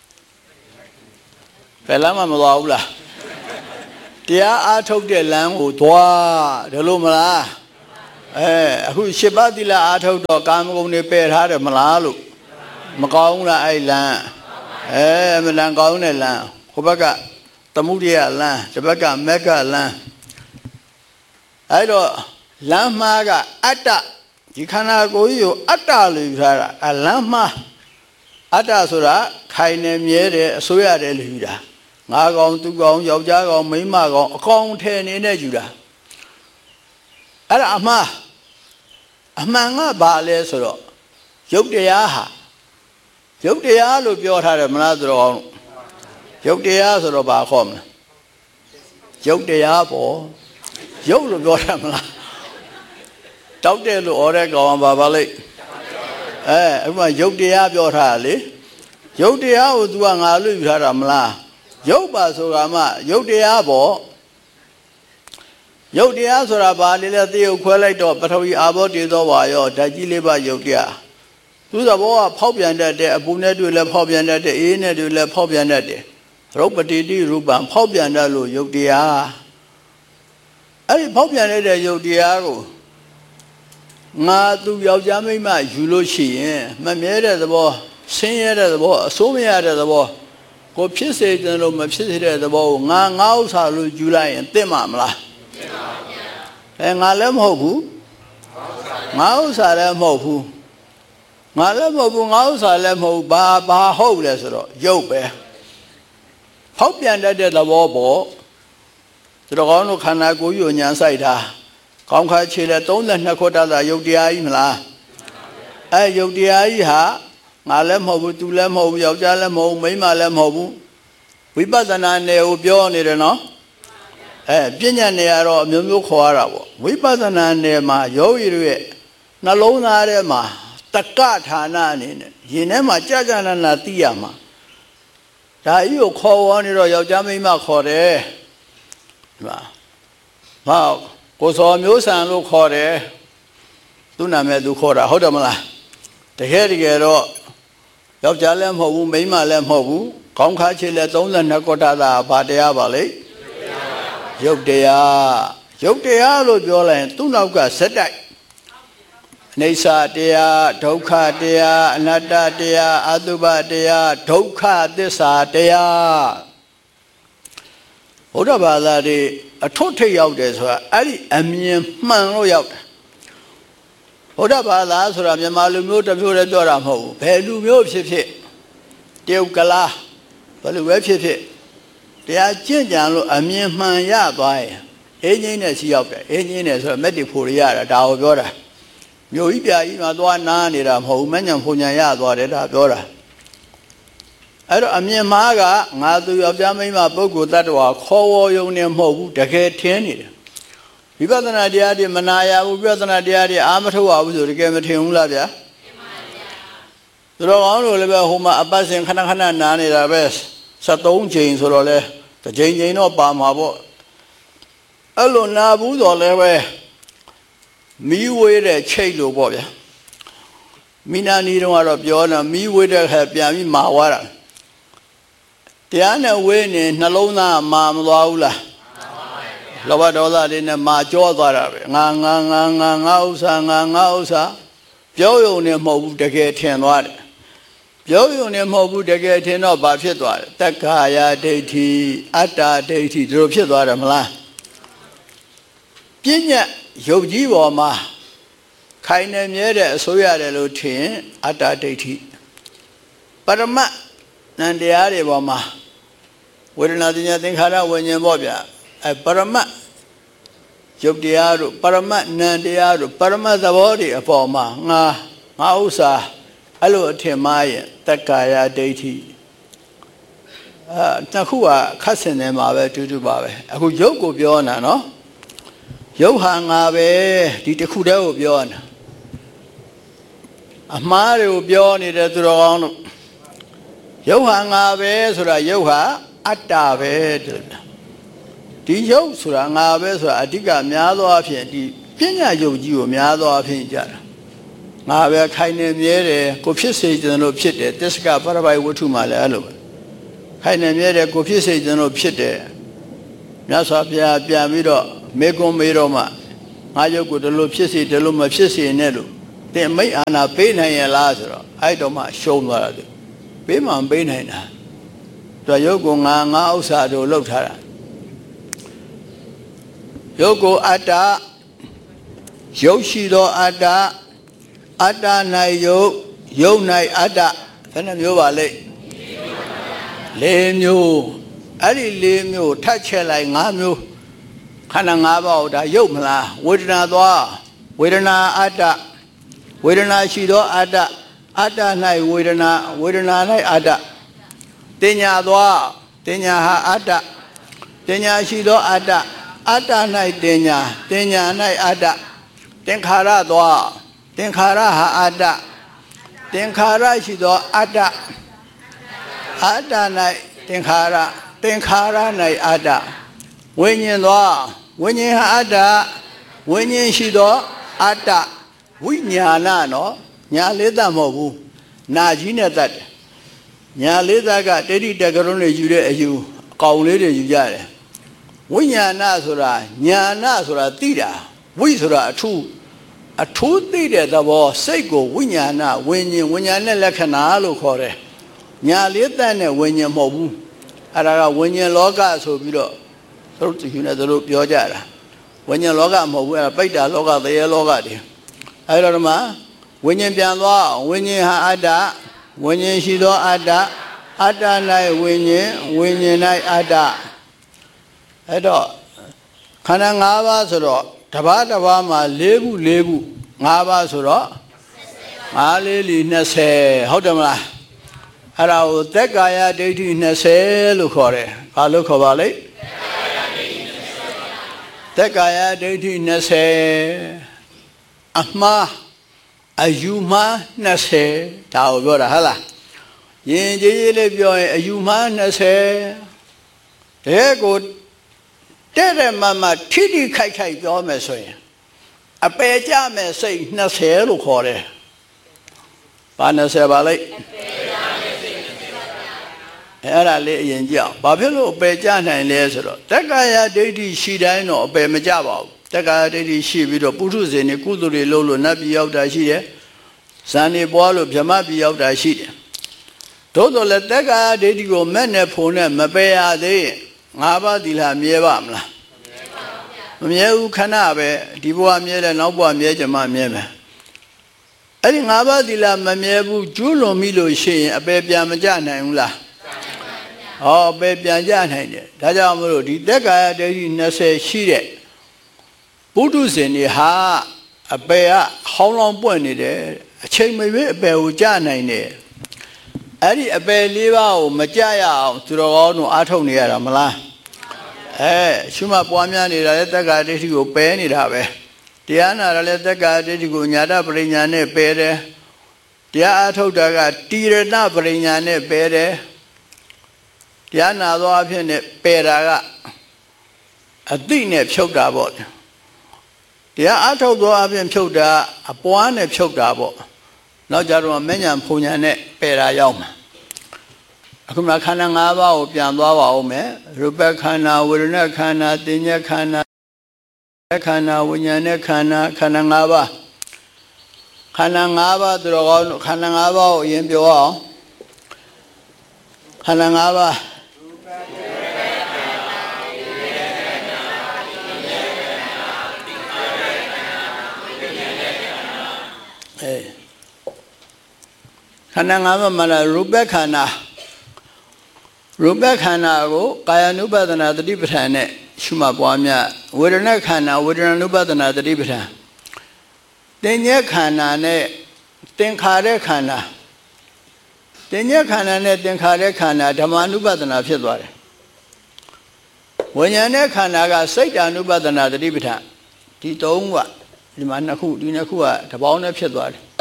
Velama Madaula. Dear, I took the Lango Tua, the Lumala. Who Shibadilla Ato come on the pair had a Malalu. Macauna Island. Melangona Land. Hobaga, Tamudia Land, Tabaka Mecca Land. I don't. Lamaga Atta, you cannot go you Atta Lura, a Lama Atta Sura, Kaine Miere, Soya de Luda, ငါကောင်သူကောင်ယောက်ျားကောင်မိန်းမကောင်အကောင်ထဲနေနဲ့ယူတာအဲ့ဒါအမှန်ကဘာလဲဆိုတော့ယုတ်တရားဟာယုတ်တရားလို့ပြောထားတယ်မလားသူတော်ကောင်းယုတ်တရားဆိုတော့ဘာခေါ်မလဲယုတ်တရားပေါ့ယုတ်လို့ပြောတာမလားတောက်တယ်လို့ဩတဲ့ကောင်ဘာလိမ့်အခုမှယုတ်တရားပြောထားလေယုတ်တရားကို तू ကငါလို့ယူထားတာမလားယုတ်ပါဆိုတာမှယုတ်တရားပေါ့ယုတ်တရားဆိုတာဘာလဲလဲသေယုတ်ခွဲလိုက်တော့ပထဝီအာဘောတေသောဝါရောဓာတ်ကြီးလေးပါယုတ်တရားသူသဘောကဖောက်ပြန်တတ်တဲ့အပူနဲ့တွေ့လဲဖောက်ပြန်တတ်တဲ့အေးနဲ့တွေ့လဲဖောက်ပြန်တတ်တယ်ရုပ်ပတိတိရူပံဖောက်ပြန်တတ်လို့ယုတ်တရားအဲ့ဒီဖောက်ပြန်တဲ့ယုတ်တရားကိုငါသူယောက်ျားမိန်းမယူလို့ရှိရင်မမြဲတဲ့သဘောဆင်းရဲတဲ့သဘောအစိုးမရတဲ့သဘောကိုဖြစ်စေတယ်လို့မဖြစ်စေတဲ့သဘောကိုငါဥစ္စာလို့ယူလိုက်ရင်သိမှာမလားသိပါဗျာငါလည်းမဟုတ်ဘူးငါဥစ္စာလည်းမဟုတ်ဘူးငါလည်းမဟုတ်ဘူးငါဥစ္စာလည်းမဟုတ်ဘူးဘာဟုတ်လဲဆိုတော့ရုပ်ပဲဖောက်ပြန်တတ်တဲ့သဘောပေါ့ဒီတော့ကောင်းတို့ခန္ဓာကိုယ်ကြီးကိုညာဆိုင်တာကောင်းခါခြေလဲ32ခုတတ်တာယုတ်တရားကြီးမလားယုတ်တရားကြီးဟာငါလည်းမဟုတ်ဘူးသူလည်းမဟုတ်ဘူးယောက်ျားလည်းမဟုတ်ဘူးမိန်းမလည်းမဟုတ်ဘူးဝိပဿနာနယ်ကိုပြောနေတယ်နော်ပညာနယ်ကတော့အမျိုးမျိုးခေါ်ရတာပေါ့ဝိပဿနာနယ်မှာယောဂီတွေရဲ့နှလုံးသားထဲမှာတက္ကဌာနအနေနဲ့ရင်ထဲမှာကြာကြာနာနာသိရမှာဒါကြီးကိုခေါ်ဝေါ်နေတော့ယောက်ျားမိန်းမခေါ်တယ်ဒီမှာကိုစောမျိုးဆန်လို့ခေါ်တယ်သူ့နာမည်သူခေါ်တာဟုတ်တယ်မလားတကယ်တော့ယောက်ျားလည်းမဟုတ်ဘူးမိန်းမလည်းမဟုတ်ဘူးခေါင်းခါချေလည်း32ခုတတ်တာဘာတရားပါလဲယုတ်တရားလို့ပြောလိုက်ရင်သူ့နောက်ကဇက်တိုက်အိဋ္ဌတရားဒုက္ခတရားအနတ္တတရားအတုပတရားဒုက္ခသစ္စာတရားဘုရားဘာသာတွေအထွတ်ထိပ်ရောက်တယ်ဆိုတာအဲ့ဒီအမြင်မှန်လို့ရောက်တယ်ဘုရားဘာသာဆိုတာမြန်မာလူမျိုးတစ်မျိုးတည်းပြောတာမဟုတ်ဘူးဘယ်လူမျိုးဖြစ်ဖြစ်တရုတ်ကလားဘယ်လိုပဲဖြစ်ဖြစ်တရားကျင့်ကြံလို့အမြင်မှန်ရသွားရင်အင်းကြီးနဲ့စီရောက်တယ်အင်းကြီးနဲ့ဆိုတော့မက်တီဖိုရရတာဒါကိုပြောတာမြို့ကြီးပြကြီးမှာသွားနားနေတာမဟုတ်ဘူးမညံဖုန်ညာရသွားတယ်ဒါပြောတာအဲ့တော့အမြင်မှားကငါသူယောက်ျားမိန်းမပုဂ္ဂိုလ်တ attva ခေါ်ဝေါ်ယုံနေမဟုတ်ဘူးတကယ်ထင်နေတယ်ဝိပဿနာတရားတွေမနာရဘူးဝိပဿနာတရားတွေအာမထုတ်ရဘူးဆိုတကယ်မထင်ဘူးလားဗျာထင်ပါဗျာသူတော်ကောင်းတို့လည်းပဲဟိုမှာအပတ်စဉ်ခဏနားနေတာပဲ73ချိန်ဆိုတော့လဲတစ်ချိန်တော့ပါမှာပေါ့အဲ့လိုနာဘူးတော့လည်းပဲမီးဝေးတဲ့ချိတ်လို့ပေါ့ဗျာမိနာနီတော့ကတော့ပြောတာမီးဝေးတဲ့ခါပြန်ပြီးမာသွားတာတရားနဲ့ဝေးနေနှလုံးသားမာမသွားဘူးလားလောဘဒေါသတွေနဲ့မာကြောသွားတာပဲငါဥစ္စာပြောယုံနေမဟုတ်ဘူးတကယ်ထင်သွားတယ်ပြောယုံနေမဟုတ်ဘူးတကယ်ထင်တော့ဘာဖြစ်သွားလဲတက္ကာယဒိဋ္ဌိအတ္တဒိဋ္ဌိတို့ဖြစ်သွားတယ်မလားပညာယုတ်ကြီးပေါ်မှာခိုင်နေမြဲတဲ့အစိုးရတယ်လို့ထင်အတ္တဒိဋ္ဌိပရမတ်နံတရားတွေပေါ်မှာဝေဒနာတင်ညာသင်္ခါရဝิญဉ္ဇပေါ့ဗျာပရမတ်ယုတ်တရားတို့ပရမတ်နံတရားတို့ပရမတ်သဘောတွေအပေါ်မှာငါဥစ္စာအဲ့လိုအထင်မှားရင်တက္ကာယဒိဋ္ဌိနှစ်ခုကခတ်ဆင်နေမှာပဲတူပါပဲအခုယုတ်ကိုပြောနေတာနော်ယုတ်ဟာငါပဲဒီတစ်ခုတည်းကိုပြောနေတာအမှားတွေကိုပြောနေတဲ့သူတော်ကောင်းတို့ယုတ်ဟာငါပဲဆိုတာယုတ်ဟာအတ္တပဲဒီယုတ်ဆိုတာငါပဲဆိုတာအဓိကများသောအားဖြင့်ဒီပညာယုတ်ကြီးကိုများသောအားဖြင့်ကြတာငါပဲခိုင်နေမြဲတယ်ကိုဖြစ်စေခြင်းလို့ဖြစ်တယ်တစ္ဆကပရပိုက်ဝတ္ထုမှာလည်းအဲ့လိုပဲခိုင်နေမြဲတယ်ကိုဖြစ်စေခြင်းလို့ဖြစ်တယ်မြတ်စွာဘုရားပြန်ပြီးတော့မေကွန်မေတော့မှငါယုတ်ကိုဒီလိုဖြစ်စေဒီလိုမဖြစ်စေနဲ့လို့သင်မိတ်အာနာပေးနိုင်ရလားဆိုတော့အဲ့တော့မှရှုံးသွားတယ်ပေးမှမပေးနိုင်တာသူယုတ်ကိုငါဥစ္စာတို့လှုပ်ထားတာယုတ်ကိုအတ္တယုတ်ရှိသောအတ္တအတ္တ၌ယုတ်ယုတ်၌အတ္တဘယ်နှမျိုးပါလဲ၄မျိုးအဲ့ဒီ၄မျိုးထပ်ချက်လိုက်၅မျိုးခန္ဓာ၅ပါးဒါရုပ်မလားဝေဒနာသွားဝေဒနာအတ္တဝေဒနာရှိသောအတ္တအတ္တ၌ဝေဒနာဝေဒနာ၌အတ္တတင်ညာသွားတင်ညာဟာအတ္တတင်ညာရှိသောအတ္တအတ္တ၌တင်ညာတင်ညာ၌အတ္တသင်္ခါရသွားသင်္ခါရဟာအတ္တသင်္ခါရရှိသောအတ္တအတ္တ၌သင်္ခါရသင်္ခါရ၌အတ္တဝိညာဉ်သွားဝိညာဉ်ဟာအတ္တဝိညာဉ်ရှိသောအတ္တဝိညာဏနော်ညာလေးသက်မဟုတ်ဘူးနာကြီးနဲ့သက်တယ်ညာလေးသက်ကတိဋ္ဌိတက္ကရုံးတွေယူတဲ့အယူအကောင်လေးတွေယူကြတယ်ဝိညာဏဆိုတာညာဏဆိုတာသိတာဝိဆိုတာအထူးသိတဲ့သဘောစိတ်ကိုဝိညာဏဝိညာဉ်နဲ့လက္ခဏာလို့ခေါ်တယ်ညာလေးသက်နဲ့ဝိညာဉ်မဟုတ်ဘူးအဲ့ဒါကဝိညာဉ်လောကဆိုပြီးတော့သူတို့ယူနေသူတို့ပြောကြတာဝိညာဉ်လောကမဟုတ်ဘူးအဲ့ဒါပိဋ္ဌာလောကသရေလောကတွေအဲ့တော့ဒီမှာဝိညာဉ်ပြန်သွားဝိညာဉ်ဟာအတ္တဝိညာဉ်ရှိသောအတ္တအတ္တ၌ဝိညာဉ်ဝိညာဉ်၌အတ္တအဲ့တော့ခန္ဓာ၅ပါးဆိုတော့တပါးတပါးမှာ၄ခု၅ပါးဆိုတော့5 4 20ဟုတ်တယ်မလားအဲ့ဒါကိုသက်ကာယဒိဋ္ဌိ20လို့ခေါ်တယ်ဘာလို့ခေါ်ပါလဲသက်ကာယဒိဋ္ဌိ20အမှားအယူမှား20ဒါကိုပြောတာဟုတ်လားယဉ်ကျေးရေးလေးပြောရင်အယူမှား20တဲ့ကိုတဲ့မထိထိခိုက်ပြောမယ်ဆိုရင်အပယ်ကြမယ်စိတ်20လို့ခေါ်တယ်ဘာ20ပါလဲအဲ့ဒါလေးအရင်ကြအောင်ဘာဖြစ်လို့အပယ်ကြနိုင်လဲဆိုတော့တက္ကာယဒိဋ္ဌိရှိတိုင်းတော့အပယ်မကြပါဘူးတက္ကာယဒိဋ္ဌိရှိပြီးတော့ပုထုဇဉ်တွေကုသိုလ်တွေလုပ်လို့နတ်ပြည်ရောက်တာရှိတယ်ဇန်နေပွားလို့ဗြဟ္မပြည်ရောက်တာရှိတယ်သို့တော်လည်းတက္ကာယဒိဋ္ဌိကိုမဲ့နဲ့ဖုံနဲ့မပယ်ရသေးရင်၅ပါးသီလမြဲပါမလားမမြဲဘူးခဏပဲဒီဘဝမြဲတယ်နောက်ဘဝမြဲကြမှာမြဲမယ်အဲ့ဒီ၅ပါးသီလမမြဲဘူးကျူးလွန်ပြီလို့ရှိရင်အပယ်ပြန်မကြနိုင်ဘူးလားဟောအပယ်ပြန်ကြနိုင်တယ်ဒါကြောင့်မလို့ဒီသက်ကာယဒိဋ္ဌိ20ရှိတဲ့ပုထုဇဉ်တွေဟာအပယ်ကဟောင်းလောင်းပွင့်နေတယ်အချိန်မရွေးအပယ်ကိုကြနိုင်တယ်အဲ့ဒီအပယ်၄ပါးကိုမကြရအောင်သူတော်ကောင်းတို့အားထုတ်နေရတာမလားရှုမှတ်ပွားများနေတာလည်းသက်ကာဒိဋ္ဌိကိုပယ်နေတာပဲတရားနာတာလည်းသက်ကာဒိဋ္ဌိကိုညာတပရိညာနဲ့ပယ်တယ်တရားအားထုတ်တာကတိရဏပရိညာနဲ့ပယ်တယ်တရားနာသောအဖြစ်နဲ့ပယ်တာကအတိနဲ့ဖြုတ်တာပေါ့တရားအားထုတ်သောအဖြစ်ဖြုတ်တာအပွားနဲ့ဖြုတ်တာပေါ့နောက်ကြတော့မဉ္ဇဉ်ဖုန်ညာနဲ့ပယ်တာရောက်မှာအခုမှခန္ဓာ၅ပါးကိုပြန်သွားပါဦးမယ်ရူပခန္ဓာဝေဒနာခန္ဓာသင်္ညခန္ဓာခန္ဓာဝိညာဉ်နဲ့ခန္ဓာ၅ပါးခန္ဓာ၅ပါးသူတော်ကောင်းခန္ဓာ၅ပါးကိုအရင်ပြောအောင်ခန္ဓာ၅ပါးခန္ဓာ၅ပါးမှာရူပခန္ဓာကိုကာယ ानु ပဒနာတတိပဋ္ဌာန်နဲ့ရှုမှတ်ပွားများဝေဒနာခန္ဓာဝေဒနာ ानु ပဒနာတတိပဋ္ဌာန်သင်္ညေခန္ဓာနဲ့သင်္ခါရခန္ဓာသင်္ညေခန္ဓာနဲ့သင်္ခါရခန္ဓာဓမ္မ ानु ပဒနာဖြစ်သွားတယ်ဝိညာဉ်နဲ့ခန္ဓာကစိတ် ानु ပဒနာတတိပဋ္ဌာန်ဒီ၃ခုကဒီမှာနှစ်ခုကတပေါင်းနဲ့ဖြစ်သွားတယ်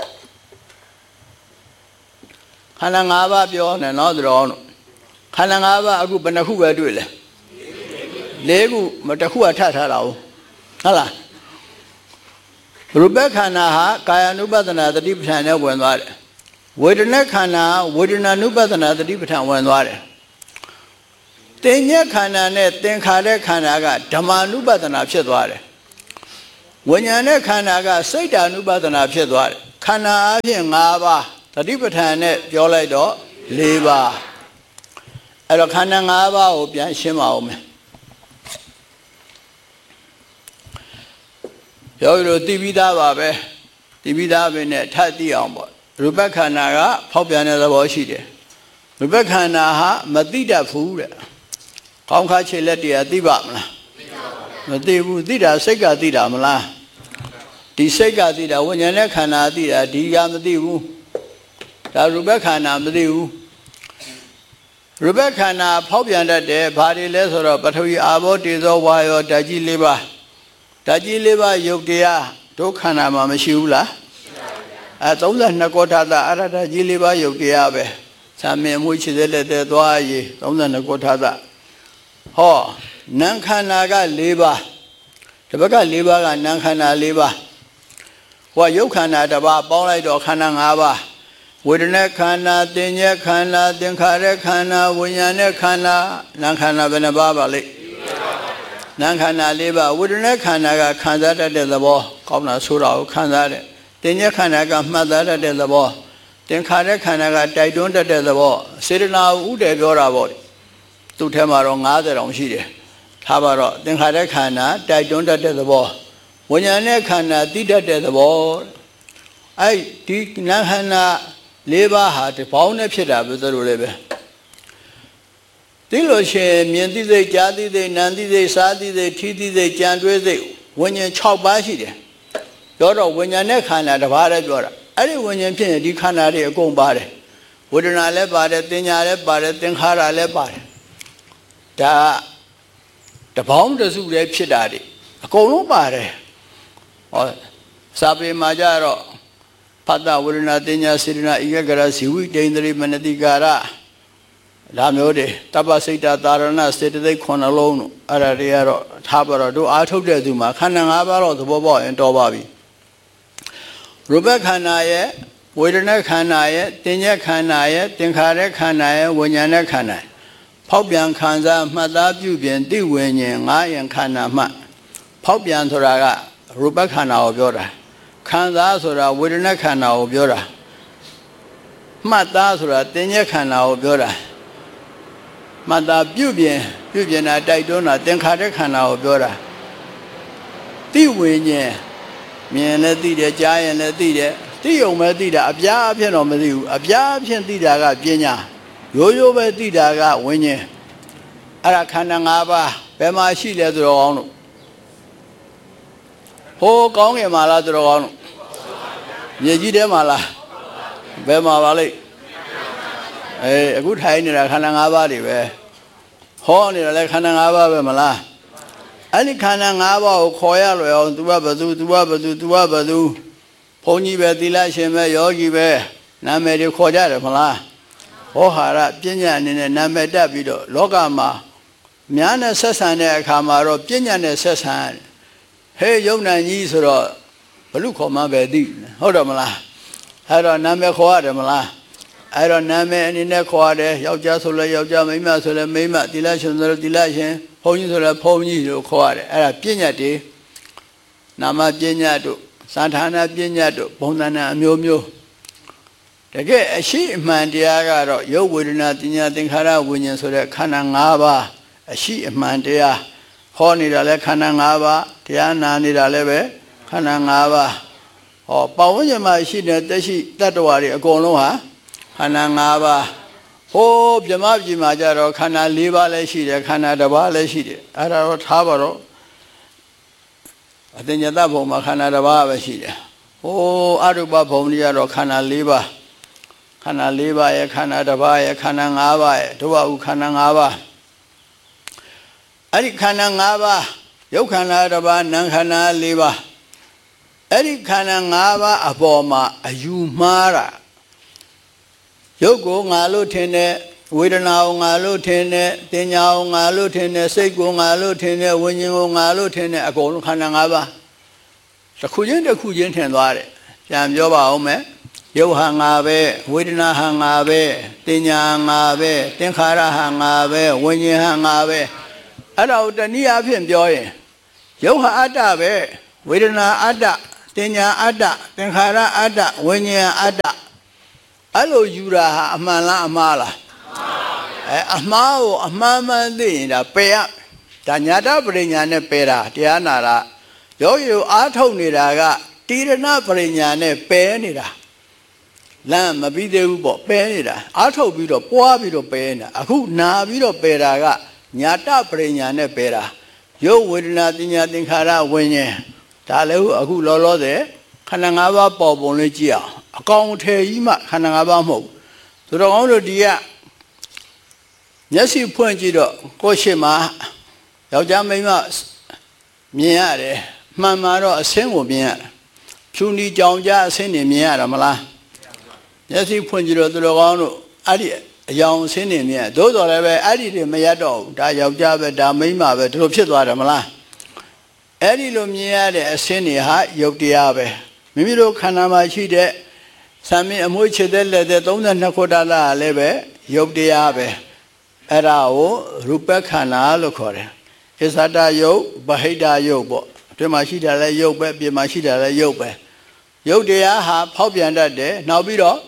ခန္ဓာ၅ပါးပြောနေတော့သူတော်တို့ခန္ဓာ၅ပါးအခုဘယ်နှခုပဲတွေ့လဲ၄ခုမတစ်ခုကထပ်ထားတာဟုတ်လားရူပခန္ဓာဟာကာယ ानु ပဒနာတတိပဋ္ဌာန်နဲ့ဝင်သွားတယ်ဝေဒနာခန္ဓာဝေဒနာ ानु ပဒနာတတိပဋ္ဌာန်ဝင်သွားတယ်သင်္ညေခန္ဓာနဲ့သင်္ခါရခန္ဓာကဓမ္မ ानु ပဒနာဖြစ်သွားတယ်ဝိညာဉ်နဲ့ခန္ဓာကစိတ် ानु ပဒနာဖြစ်သွားတယ်ခန္ဓာအပြင်၅ပါးတတိပဋ္ဌာန်နဲ့ပြောလိုက်တော့၄ပါးအဲ့တော့ခန္ဓာ၅ပါးကိုပြန်ရှင်းပါဦးမယ်ယောဂီတို့သိပြီးသားပါပဲသိပြီးသားပဲနဲ့ထပ်သိအောင်ပေါ့ရူပခန္ဓာကဖောက်ပြန်တဲ့သဘောရှိတယ်ရူပခန္ဓာဟာမသိတတ်ဘူးတဲ့ခေါင်းခါခြေလက်တရားသိပါမလားမသိဘူးသိတာစိတ်ကသိတာမလားဒီစိတ်ကသိတာဝိညာဉ်နဲ့ခန္ဓာသိတာဒီကမသိဘူးဒါရူပခန္ဓာမသိဘူးရူပခန္ဓာဖောက်ပြန်တတ်တယ်ဘာတွေလဲဆိုတော့ပထဝီအာဘောတေဇောဝါယောဓာတ်ကြီး၄ပါးဓာတ်ကြီး၄ပါးယုတ်တရားဒုက္ခန္ဓာမှာမရှိဘူးလား32ကောထာသအရဓာတ်ကြီး၄ပါးယုတ်တရားပဲသာမင်မွေးချစ်တဲ့လက်တဲ့သွားရည်32ကောထာသဟောနံခန္ဓာက၄ပါးဒီဘက်က၄ပါးကနံခန္ဓာ၄ပါးဟောယုတ်ခန္ဓာတစ်ပါးပေါင်းလိုက်တော့ခန္ဓာ၅ပါးဝေဒနာခန္ဓာသင်္ညေခန္ဓာသင်္ခါရခန္ဓာဝိညာဉ်နဲ့ခန္ဓာနံခန္ဓာဘယ်နှပါးပါလိမ့်နံခန္ဓာ၄ပါးဝေဒနာခန္ဓာကခံစားတတ်တဲ့သဘောကောင်းတာဆိုတာကိုခံစားတယ်သင်္ညေခန္ဓာကမှတ်သားတတ်တဲ့သဘောသင်္ခါရခန္ဓာကတိုက်တွန်းတတ်တဲ့သဘောစေတနာဥတည်ပြောတာပေါ့သူ့ထဲမှာတော့90တောင်ရှိတယ်ထားပါတော့သင်္ခါရခန္ဓာတိုက်တွန်းတတ်တဲ့သဘောဝိညာဉ်နဲ့ခန္ဓာသိတတ်တဲ့သဘောအဲ့ဒီနံခန္ဓာ၄ပါးဟာတပေါင်းနဲ့ဖြစ်တာပဲဆိုလိုလည်းပဲသိလို့ရှိရင်မြင်သိစိတ်ကြားသိစိတ်နားသိစိတ်စားသိစိတ်ထိသိစိတ်ကြံတွေးစိတ်ဝိညာဉ်6ပါးရှိတယ်ပြောတော့ဝိညာဉ်နဲ့ခန္ဓာတစ်ပါးလည်းပြောတာအဲ့ဒီဝိညာဉ်ဖြစ်ရင်ဒီခန္ဓာတွေအကုန်ပါတယ်ဝေဒနာလည်းပါတယ်သင်ညာလည်းပါတယ်သင်္ခါရလည်းပါတယ်ဒါတပေါင်းတစုလည်းဖြစ်တာတွေအကုန်လုံးပါတယ်ဟောစာပေမှာကြတော့ဖတ်တာဝေဒနာသင်ညာစေတနာဧကဂရဇီဝိတေန္ဒြေမနတိကာရဒါမျိုးတွေတပ္ပစိတ်တာသာရဏစေတသိက်9လုံးတို့အဲ့ဒါတွေကတော့ထားပါတော့တို့အားထုတ်တဲ့သူမှာခန္ဓာ၅ပါးတော့သဘောပေါက်ရင်တော်ပါပြီရူပခန္ဓာရဲ့ဝေဒနာခန္ဓာရဲ့သင်္ညေခန္ဓာရဲ့သင်္ခါရခန္ဓာရဲ့ဝိညာဉ်ခန္ဓာဖောက်ပြန်ခံစားမှတ်သားပြုပြင်သိဝိညာဉ်၅ယံခန္ဓာမှဖောက်ပြန်ဆိုတာကရူပခန္ဓာကိုပြောတာခံစားဆိုတာဝေဒနာခန္ဓာကိုပြောတာမှတ်သားဆိုတာသင်္ညေခန္ဓာကိုပြောတာမှတ်သားပြုပြင်တာတိုက်တွန်းတာသင်္ခါရခန္ဓာကိုပြောတာသိဝိညာဉ်မြင်လည်းသိတယ်ကြားရင်လည်းသိတယ်သိုံပဲသိတာအပြားအဖြစ်တော့မသိဘူးအပြားအဖြစ်သိတာကပညာရိုးရိုးပဲသိတာကဝိညာဉ်အဲ့ဒါခန္ဓာ၅ပါးဘယ်မှာရှိလဲဆိုတော့ကောင်းလို့ဟိုးကောင်းငယ်မှာလားဆိုတော့ကောင်းလို့မြေကြီးထဲမှာလားဘယ်မှာပါလိမ့်အခုထိုင်နေတာခန္ဓာ၅ပါးတွေပဲဟောနေတာလည်းခန္ဓာ၅ပါးပဲမလားအဲ့ဒီခန္ဓာ၅ပါးကိုခေါ်ရလွယ်အောင် तू ကဘသူ तू ကဘသူ तू ကဘသူဘုန်းကြီးပဲသီလရှင်ပဲယောဂီပဲနာမည်တွေခေါ်ကြတယ်မလားဟောဟာရပညာအနေနဲ့နာမည်တက်ပြီးတော့လောကမှာများနဲ့ဆက်ဆံတဲ့အခါမှာတော့ပညာနဲ့ဆက်ဆံဟေးယုံနာကြီးဆိုတော့ဘလူခေါ်မှပဲသိဟုတ်တယ်မလားအဲ့တော့နာမည်ခေါ်ရတယ်မလားအဲ့တော့နာမည်အနေနဲ့ခေါ်ရတယ်ယောက်ျားဆိုလဲယောက်ျားမိန်းမဆိုလဲမိန်းမသီလရှင်ဆိုလဲသီလရှင်ဘုန်းကြီးဆိုလဲဘုန်းကြီးလို့ခေါ်ရတယ်အဲ့ဒါပညာတွေနာမပညာတို့သံဌာနပညာတို့ဘုံသဏ္ဍာန်အမျိုးမျိုးတကယ်အရှိအမှန်တရားကတော့ယုတ်ဝေဒနာပညာသင်္ခါရဝိညာဉ်ဆိုတဲ့ခန္ဓာ၅ပါးအရှိအမှန်တရားဟောနေတာလဲခန္ဓာ၅ပါးတရားနာနေတာလဲပဲခန္ဓာ၅ပါးဟောပတ်ဝန်းကျင်မှာရှိတဲ့တက်ရှိတတ္တဝါတွေအကုန်လုံးဟာခန္ဓာ၅ပါးဟိုးဗြဟ္မပြည်မှာကြတော့ခန္ဓာ၄ပါးလည်းရှိတယ်ခန္ဓာတစ်ပါးလည်းရှိတယ်အဲ့ဒါတော့ထားပါတော့အတ္တညတဘုံမှာခန္ဓာတစ်ပါးပဲရှိတယ်ဟိုးအရုပဘုံကြီးကတော့ခန္ဓာ၄ပါးခန္ဓာ၄ပါးရဲ့ခန္ဓာတစ်ပါးရဲ့ခန္ဓာ၅ပါးရဲ့ဒုဝဥခန္ဓာ၅ပါးအဲ့ဒီခန္ဓာ၅ပါးယုတ်ခန္ဓာတစ်ပါးနံခန္ဓာ၄ပါးအဲ့ဒီခန္ဓာ၅ပါးအပေါ်မှာအယူမှားတာရုပ်ကိုငါလို့ထင်တယ်ဝေဒနာကိုငါလို့ထင်တယ်သင်ညာကိုငါလို့ထင်တယ်စိတ်ကိုငါလို့ထင်တယ်ဝိညာဉ်ကိုငါလို့ထင်တယ်အကုန်လုံးခန္ဓာ၅ပါးတစ်ခုချင်းတစ်ခုချင်းထင်သွားတယ်ပြန်ပြောပါဦးမယ်ရုပ်ဟာငါပဲဝေဒနာဟာငါပဲသင်ညာငါပဲသင်္ခါရဟာငါပဲဝိညာဉ်ဟာငါပဲအဲ့ဒါကိုတနည်းအားဖြင့်ပြောရင်ရုပ်ဟာအတ္တပဲဝေဒနာအတ္တသင်ညာအတ္တသင်္ခါရအတ္တဝိညာဉ်အတ္တအဲ့လိုယူတာဟာအမှန်လားအမှားလားအမှားကိုအမှန်မှန်သိရင်ဒါပယ်ရဒါညာတပရိညာနဲ့ပယ်တာတရားနာတာယောဂီကိုအားထုတ်နေတာကတိရဏပရိညာနဲ့ပယ်နေတာလမ်းမပြီးသေးဘူးပေါ့ပယ်နေတာအားထုတ်ပြီးတော့ပွားပြီးတော့ပယ်နေတာအခုနာပြီးတော့ပယ်တာကညာတပရိညာနဲ့ပဲတာရုပ်ဝေဒနာတင်ညာသင်္ခါရဝိညာဉ်ဒါလည်းအခုလောလောဆယ်ခန္ဓာ၅ပါးပေါ်ပုံလေးကြည့်အောင်အကောင်အထည်ကြီးမှခန္ဓာ၅ပါးမဟုတ်သူတော်ကောင်းတို့ဒီကမျက်စိဖွင့်ကြည့်တော့ကိုယ်ရှိမှယောက်ျားမိန်းမမြင်ရတယ်မှန်မှာတော့အဆင်းကိုမြင်ရတယ်ဖြူနီကြောင်ကြားအဆင်းနေမြင်ရတာမလားမျက်စိဖွင့်ကြည့်တော့သူတော်ကောင်းတို့အဲ့ဒီအယောင်အဆင်းနေမြင်သို့တော်လည်းပဲအဲ့ဒီတွေမရတော့ဘူးဒါယောက်ျားပဲဒါမိန်းမပဲဒီလိုဖြစ်သွားတယ်မလားအဲ့ဒီလိုမြင်ရတဲ့အဆင်းတွေဟာယုတ်တရားပဲမိမိတို့ခန္ဓာမှာရှိတဲ့သံမင်းအမွှေးချစ်တဲ့လက်တဲ့32ခုတလာလည်းပဲယုတ်တရားပဲအဲ့ဒါကိုရူပခန္ဓာလို့ခေါ်တယ်ဣဇဒယုတ်ဗဟိတယုတ်ပေါ့အတွင်းမှာရှိတာလည်းယုတ်ပဲအပြင်မှာရှိတာလည်းယုတ်ပဲယုတ်တရားဟာဖောက်ပြန်တတ်တယ်နောက်ပြီးတော့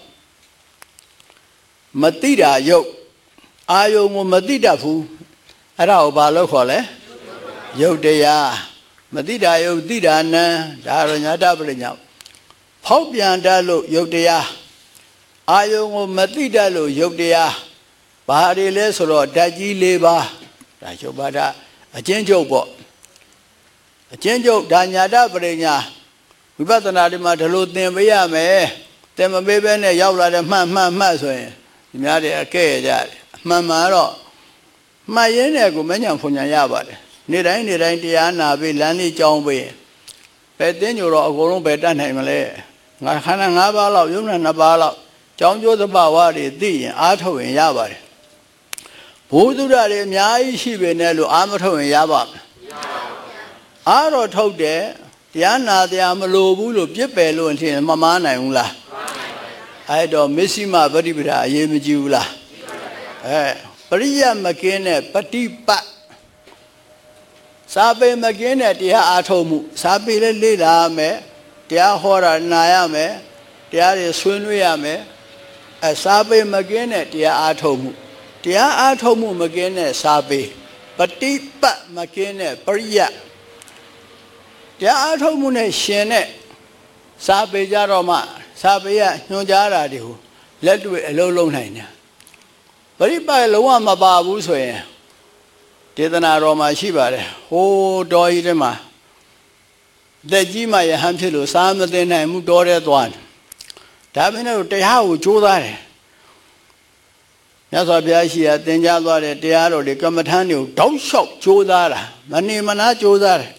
မတိတာယုတ်အာယုံကိုမတိတတ်ဘူးအဲ့ဒါကိုဘာလို့ခေါ်လဲယုတ်တရားမတိတာယုတ်တိတာနံဒါရောညာတပရိညာဖောက်ပြန်တတ်လို့ယုတ်တရားအာယုံကိုမတိတတ်လို့ယုတ်တရားဘာတွေလဲဆိုတော့ဓာတ်ကြီး၄ပါးဒါချုပ်ပါတာအကျဉ်းချုပ်ပေါ့အကျဉ်းချုပ်ဒါညာတပရိညာဝိပဿနာတွေမှာဒီလိုသင်ပေးရမယ်သင်မပေးဘဲနဲ့ရောက်လာတဲ့မှတ်ဆိုရင်ဒီများတွေအကဲ့ကြတယ်အမှန်မှာတော့မှတ်ရင်းနဲ့ကိုမညံဖွညာရပါတယ်နေ့တိုင်းတရားနာပြီးလမ်းလေးကြောင်းပြီးဘယ်တင်းညိုတော့အကုန်လုံးပဲတတ်နိုင်မလဲငါခန္ဓာ၅ပါးလောက်ယုံနာ2ပါးလောက်ကြောင်းကျိုးသဘာဝတွေသိရင်အားထုတ်ရင်ရပါတယ်ဘုသူရတွေအများကြီးရှိပေနဲ့လို့အားမထုတ်ရင်ရပါ့မလားအားတော့ထုတ်တယ်တရားနာတရားမလိုဘူးလို့ပြစ်ပယ်လို့အထင်မမားနိုင်ဘူးလားအဲ့တော့မစ္စည်းမပฏิပဒါအရေးမကြီးဘူးလားပရိယမကင်းတဲ့ပฏิပတ်စာပေမကင်းတဲ့တရားအားထုတ်မှုစာပေလည်းလေ့လာရမယ်တရားဟောတာနာရမယ်တရားတွေဆွေးနွေးရမယ်စာပေမကင်းတဲ့တရားအားထုတ်မှုတရားအားထုတ်မှုမကင်းတဲ့စာပေပฏิပတ်မကင်းတဲ့ပရိယတရားအားထုတ်မှုနဲ့ရှင်တဲ့စာပေကြတော့မှစာပေကညွှန်ကြားတာတွေကိုလက်တွေ့အလုံးလုံးနိုင်တယ်ပရိပတ်လုံးဝမပါဘူးဆိုရင်ဒေသနာတော်မှာရှိပါတယ်ဟိုးတော်ကြီးထဲမှာလက်ကြီးမှယဟန်ဖြစ်လို့စားမသိနိုင်မှုတော်တဲ့သွားတယ်ဒါမင်းတို့တရားကိုကြိုးစားတယ်မြတ်စွာဘုရားရှိရာသင်ကြားသွားတဲ့တရားတော်တွေကမ္မထမ်းတွေကိုတောက်လျှောက်ကြိုးစားတာမနေမနာကြိုးစားတယ်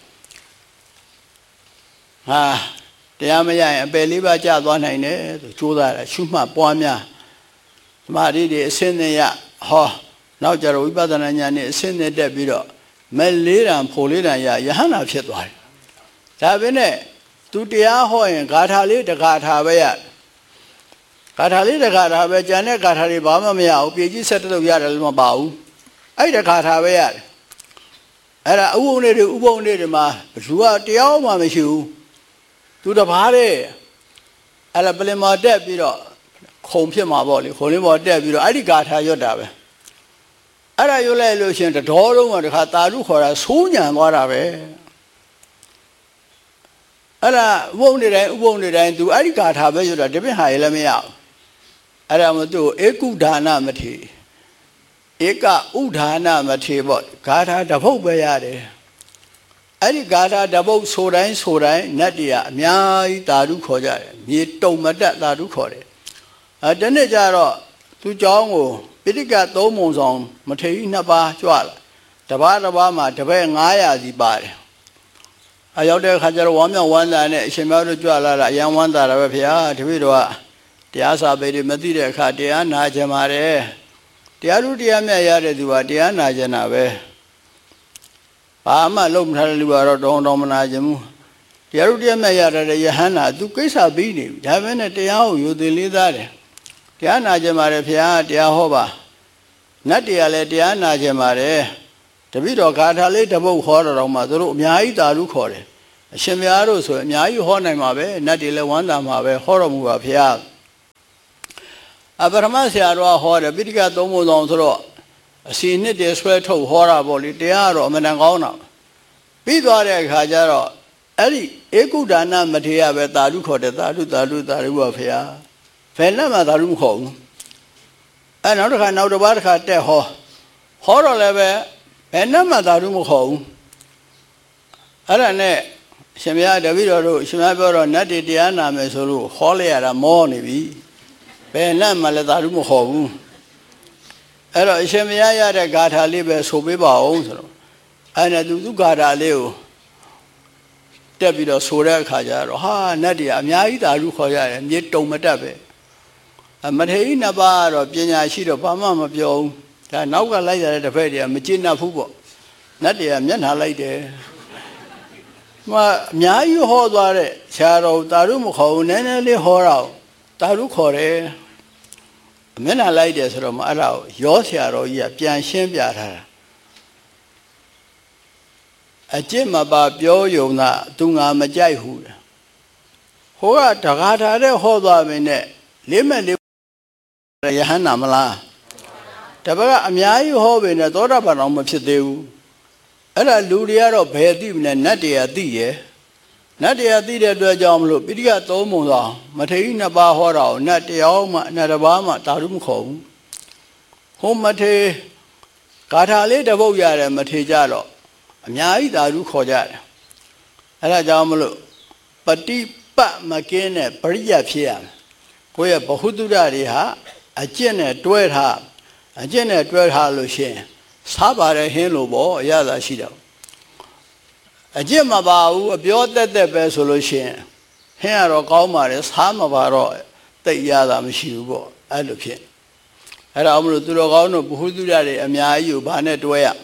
ဟာတရားမရရင်အပယ်လေးပါးကျသွားနိုင်တယ်ဆိုကြိုးစားတယ်ရှုမှတ်ပွားများသမာဓိတွေအစင်းနဲ့ရဟောနောက်ကြတော့ဝိပဿနာဉာဏ်နဲ့အစင်းနဲ့တက်ပြီးတော့မဲ့လေးတံဖို့လေးတံရယဟန္တာဖြစ်သွားတယ်ဒါပဲနဲ့သူတရားဟောရင်ဂါထာလေးတဂါထာပဲရဂါထာလေးတဂါထာပဲကျန်တဲ့ဂါထာတွေဘာမှမရဘူးပြေကြီးဆက်တလို့ရတယ်လို့မပါဘူးအဲ့ဒီဂါထာပဲရတယ်အဲ့ဒါဥပုံတွေမှာဘလူကတရားမှမရှိဘူးသူတပါးတဲ့အဲ့ဒါပလင်မော်တက်ပြီးတော့ခုံဖြစ်မှာပေါ့လေခုံလေးပေါ်တက်ပြီးတော့အဲ့ဒီဂါထာရွတ်တာပဲအဲ့ဒါရွတ်လိုက်လို့ရှင်တတော်လုံးကတခါတာလူခေါ်တာဆိုးညံသွားတာပဲအဲ့ဒါဥပုံတွေတိုင်းသူအဲ့ဒီဂါထာပဲရွတ်တာတပည့်ဟာရလည်းမရဘူးအဲ့ဒါမှသူ့ဧကုဒါနမထေဧကဥဒါနမထေပေါ့ဂါထာတစ်ပုဒ်ပဲရတယ်အဲ့ဒီဂါထာတစ်ပုဒ်ဆိုတိုင်းနတ်တွေကအများကြီးတာဓုခေါ်ကြတယ်မြေတုံမတက်တာဓုခေါ်တယ်တနေ့ကျတော့သူเจ้าကိုပိဋကသုံးပုံဆောင်မထေကြီး2ပါးကြွလာတပါးမှာတပည့်900စီပါတယ်အရောက်တဲ့အခါကျတော့ဝမ်းမြောက်ဝမ်းသာနဲ့အရှင်မြတ်တို့ကြွလာတာအယံဝမ်းသာတာပဲဖေဟာတပည့်တော်ကတရားစာပေတွေမသိတဲ့အခါတရားနာကြပါတယ်တရားလူတရားမြတ်ရတဲ့သူကတရားနာကြတာပဲဘာမှလုံးမထားတဲ့လူကတော့တောင်းမနာကြဘူးတရားလူတရားမြတ်ရတဲ့ယဟန္တာသူကိစ္စပြီးနေပြီဒါပဲနဲ့တရားကိုယူသိလေးသားတယ်တရားနာကြပါတယ်ဖေဟာတရားဟောပါနတ်တရားလည်းတရားနာကြပါတယ်တပည့်တော်ဂါထာလေးတစ်ပုဒ်ဟောတော်မှာသူတို့အများကြီးတာလူခေါ်တယ်အရှင်မြတ်တို့ဆိုအများကြီးဟောနိုင်မှာပဲနတ်တွေလည်းဝမ်းသာမှာပဲဟောတော်မူပါဖေဟာအပရမဆရာတော်ဟောတယ်ပိဋကသုံးပုံဆောင်ဆိုတော့အစီနှစ်တည်းဆွဲထုတ်ဟောတာပေါ့လေတရားတော့အမှန်တန်ကောင်းတာပြီးသွားတဲ့အခါကျတော့အဲ့ဒီဧကုဒါနမထေရပဲတာဓုခေါ်တယ်တာဓုပါဖေဟာဘယ်နဲ့မှတာဓုမခေါ်ဘူးအဲ့နောက်တစ်ပါးတက်ဟောတော့လည်းပဲဘယ်နဲ့မှသာဓုမခေါ်ဘူးအဲ့ဒါနဲ့ရှင်မရတပည့်တော်တို့ရှင်မပြောတော့နတ်တွေတရားနာမယ်ဆိုလို့ခေါ်လိုက်ရတာမောနေပြီဘယ်နဲ့မှလည်းသာဓုမခေါ်ဘူးအဲ့တော့ရှင်မရရတဲ့ဂါထာလေးပဲဆိုပေးပါအောင်ဆိုတော့အဲ့နဲ့သူဂါထာလေးကိုတက်ပြီးတော့ဆိုတဲ့အခါကျတော့ဟာနတ်တွေအများကြီးသာဓုခေါ်ရတယ်မြေတုံမတက်ပဲမထေရနှစ်ပါးကတော့ပညာရှိတော့ဘာမှမပြောဘူးဒါနောက်ကလိုက်ရတဲ့တစ်ဖက်တည်းမကျေနပ်ဘူးပေါ့နတ်တွေကမျက်နှာလိုက်တယ်အများကြီးဟောသွားတဲ့ဆရာတော်သာဓုမခေါ်ဘူးနည်းနည်းလေးဟောတော့သာဓုခေါ်တယ်မျက်နှာလိုက်တယ်ဆိုတော့အဲ့ဒါကိုရောဆရာတော်ကြီးကပြန်ရှင်းပြထားတာအကျင့်မပါပြောယုံတာသူငါမကြိုက်ဘူးဟိုကတကားထားတဲ့ဟောသွားပြီနဲ့လေးမဲ့လေးရဟန္တာမလားတပတ်ကအများကြီးဟောပြီနဲ့သောတာပန်အောင်မဖြစ်သေးဘူးအဲ့ဒါလူတွေကတော့ဘယ်သိမလဲနတ်တွေကသိရယ်နတ်တွေကသိတဲ့အတွက်ကြောင့်မလို့ပိဋကသုံးပုံသောမထေရနှစ်ပါးဟောတာကိုနတ်တယောက်မှနတ်တစ်ပါးမှသာဓုမခေါ်ဘူးဟိုမထေဂါထာလေးတစ်ပုဒ်ရတယ်မထေကြတော့အများကြီးသာဓုခေါ်ကြတယ်အဲ့ဒါကြောင့်မလို့ပฏิပတ်မကင်းတဲ့ပရိယတ်ဖြစ်ရမယ်ကိုယ့်ရဲ့ဘဟုတုတတွေဟာအကျင့်နဲ့တွဲထားလို့ရှိရင်စားပါတယ်ဟင်းလို့ပေါ့အရသာရှိတော့အကျင့်မပါဘူးအပြောတက်ပဲဆိုလို့ရှိရင်ဟင်းကတော့ကောင်းပါတယ်စားမပါတော့တိတ်ရတာမရှိဘူးပေါ့အဲ့လိုဖြစ်အဲ့ဒါအမလို့သူတော်ကောင်းတို့ဘဟုတုတတွေအများကြီးကိုဘာနဲ့တွဲရ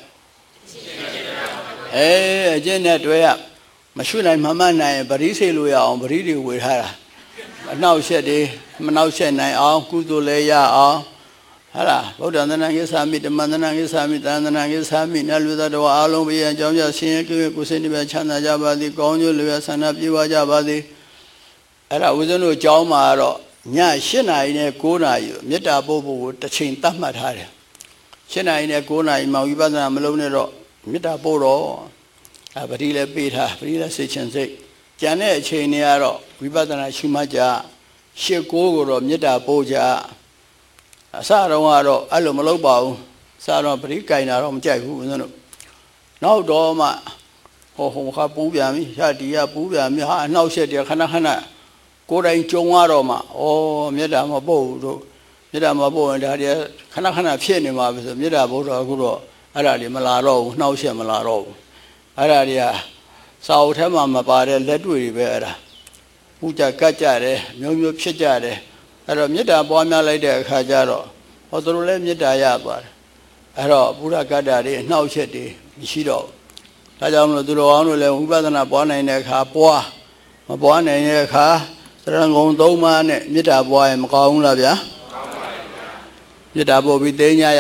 အကျင့်နဲ့တွဲရမရှိနိုင်မမှန်နိုင်ပရိစေလို့ရအောင်ပရိတွေဝေထားတာအနှောက်အယှက်တွေမနှောက်ယှက်နိုင်အောင်ကုသိုလ်လည်းရအောင်ဟာလားဗုဒ္ဓသနာကိသာမိဓမ္မသနာကိသာမိသံသနာကိသာမိနတ်လူသားတော်အားလုံးဘုရားအကြောင်းပြဆင်းရဲကြွယ်ကိုယ်စိတ်နှပြချမ်းသာကြပါသည်ကောင်းကျိုးလျက်ဆန္ဒပြေဝကြပါသည်အဲ့ဒါဦးဇင်းတို့အကြောင်းမှာတော့ည8 နာရီနဲ့9 နာရီမေတ္တာပို့ဖို့ကိုတစ်ချိန်သတ်မှတ်ထားတယ်8 နာရီနဲ့9 နာရီမှဝိပဿနာမလုပ်နဲ့တော့မေတ္တာပို့တော့ပတိလည်းပေးထားပတိလည်းစိတ်ချင်းစိတ်ကျန်တဲ့အချိန်တွေကတော့ဝိပဿနာရှုမှတ်ကြ8 9ကိုတော့မေတ္တာပို့ကြအစတော့ကတော့အဲ့လိုမလုပ်ပါဘူးစတော့ပရိကင်တာတော့မကြိုက်ဘူးဦးဇင်းတို့နောက်တော့မှဟိုခါပူးပြန်ပြီရှာတီကပူးပြန်ပြီဟာအနှောက်ရှက်တယ်ခဏကိုယ်တိုင်ကြုံရတော့မှမေတ္တာမပို့ဘူးတို့မေတ္တာမပို့ရင်ဒါတွေခဏဖြစ်နေမှာပဲဆိုမေတ္တာပို့တော့အခုတော့အဲ့ဒါတွေမလာတော့ဘူးနှောက်ရှက်မလာတော့ဘူးအဲ့ဒါတွေကစာအုပ်ထဲမှာမပါတဲ့လက်တွေ့တွေပဲအဲ့ဒါပူကြကတ်ကြတယ်မျိုးဖြစ်ကြတယ်အဲ့တော့မေတ္တာပွားများလိုက်တဲ့အခါကျတော့ဟောသူတို့လည်းမေတ္တာရသွားတယ်အဲ့တော့ဘုရားကတ္တာတွေအနှောက်အယှက်တွေမရှိတော့ဘူးဒါကြောင့်မလို့သူတော်အောင်လို့လည်းဝိပဿနာပွားနိုင်တဲ့အခါပွားမပွားနိုင်တဲ့အခါသရဏဂုံ3 ပါးနဲ့မေတ္တာပွားရင်မကောင်းဘူးလားဗျာမေတ္တာပို့ပြီးသိညာ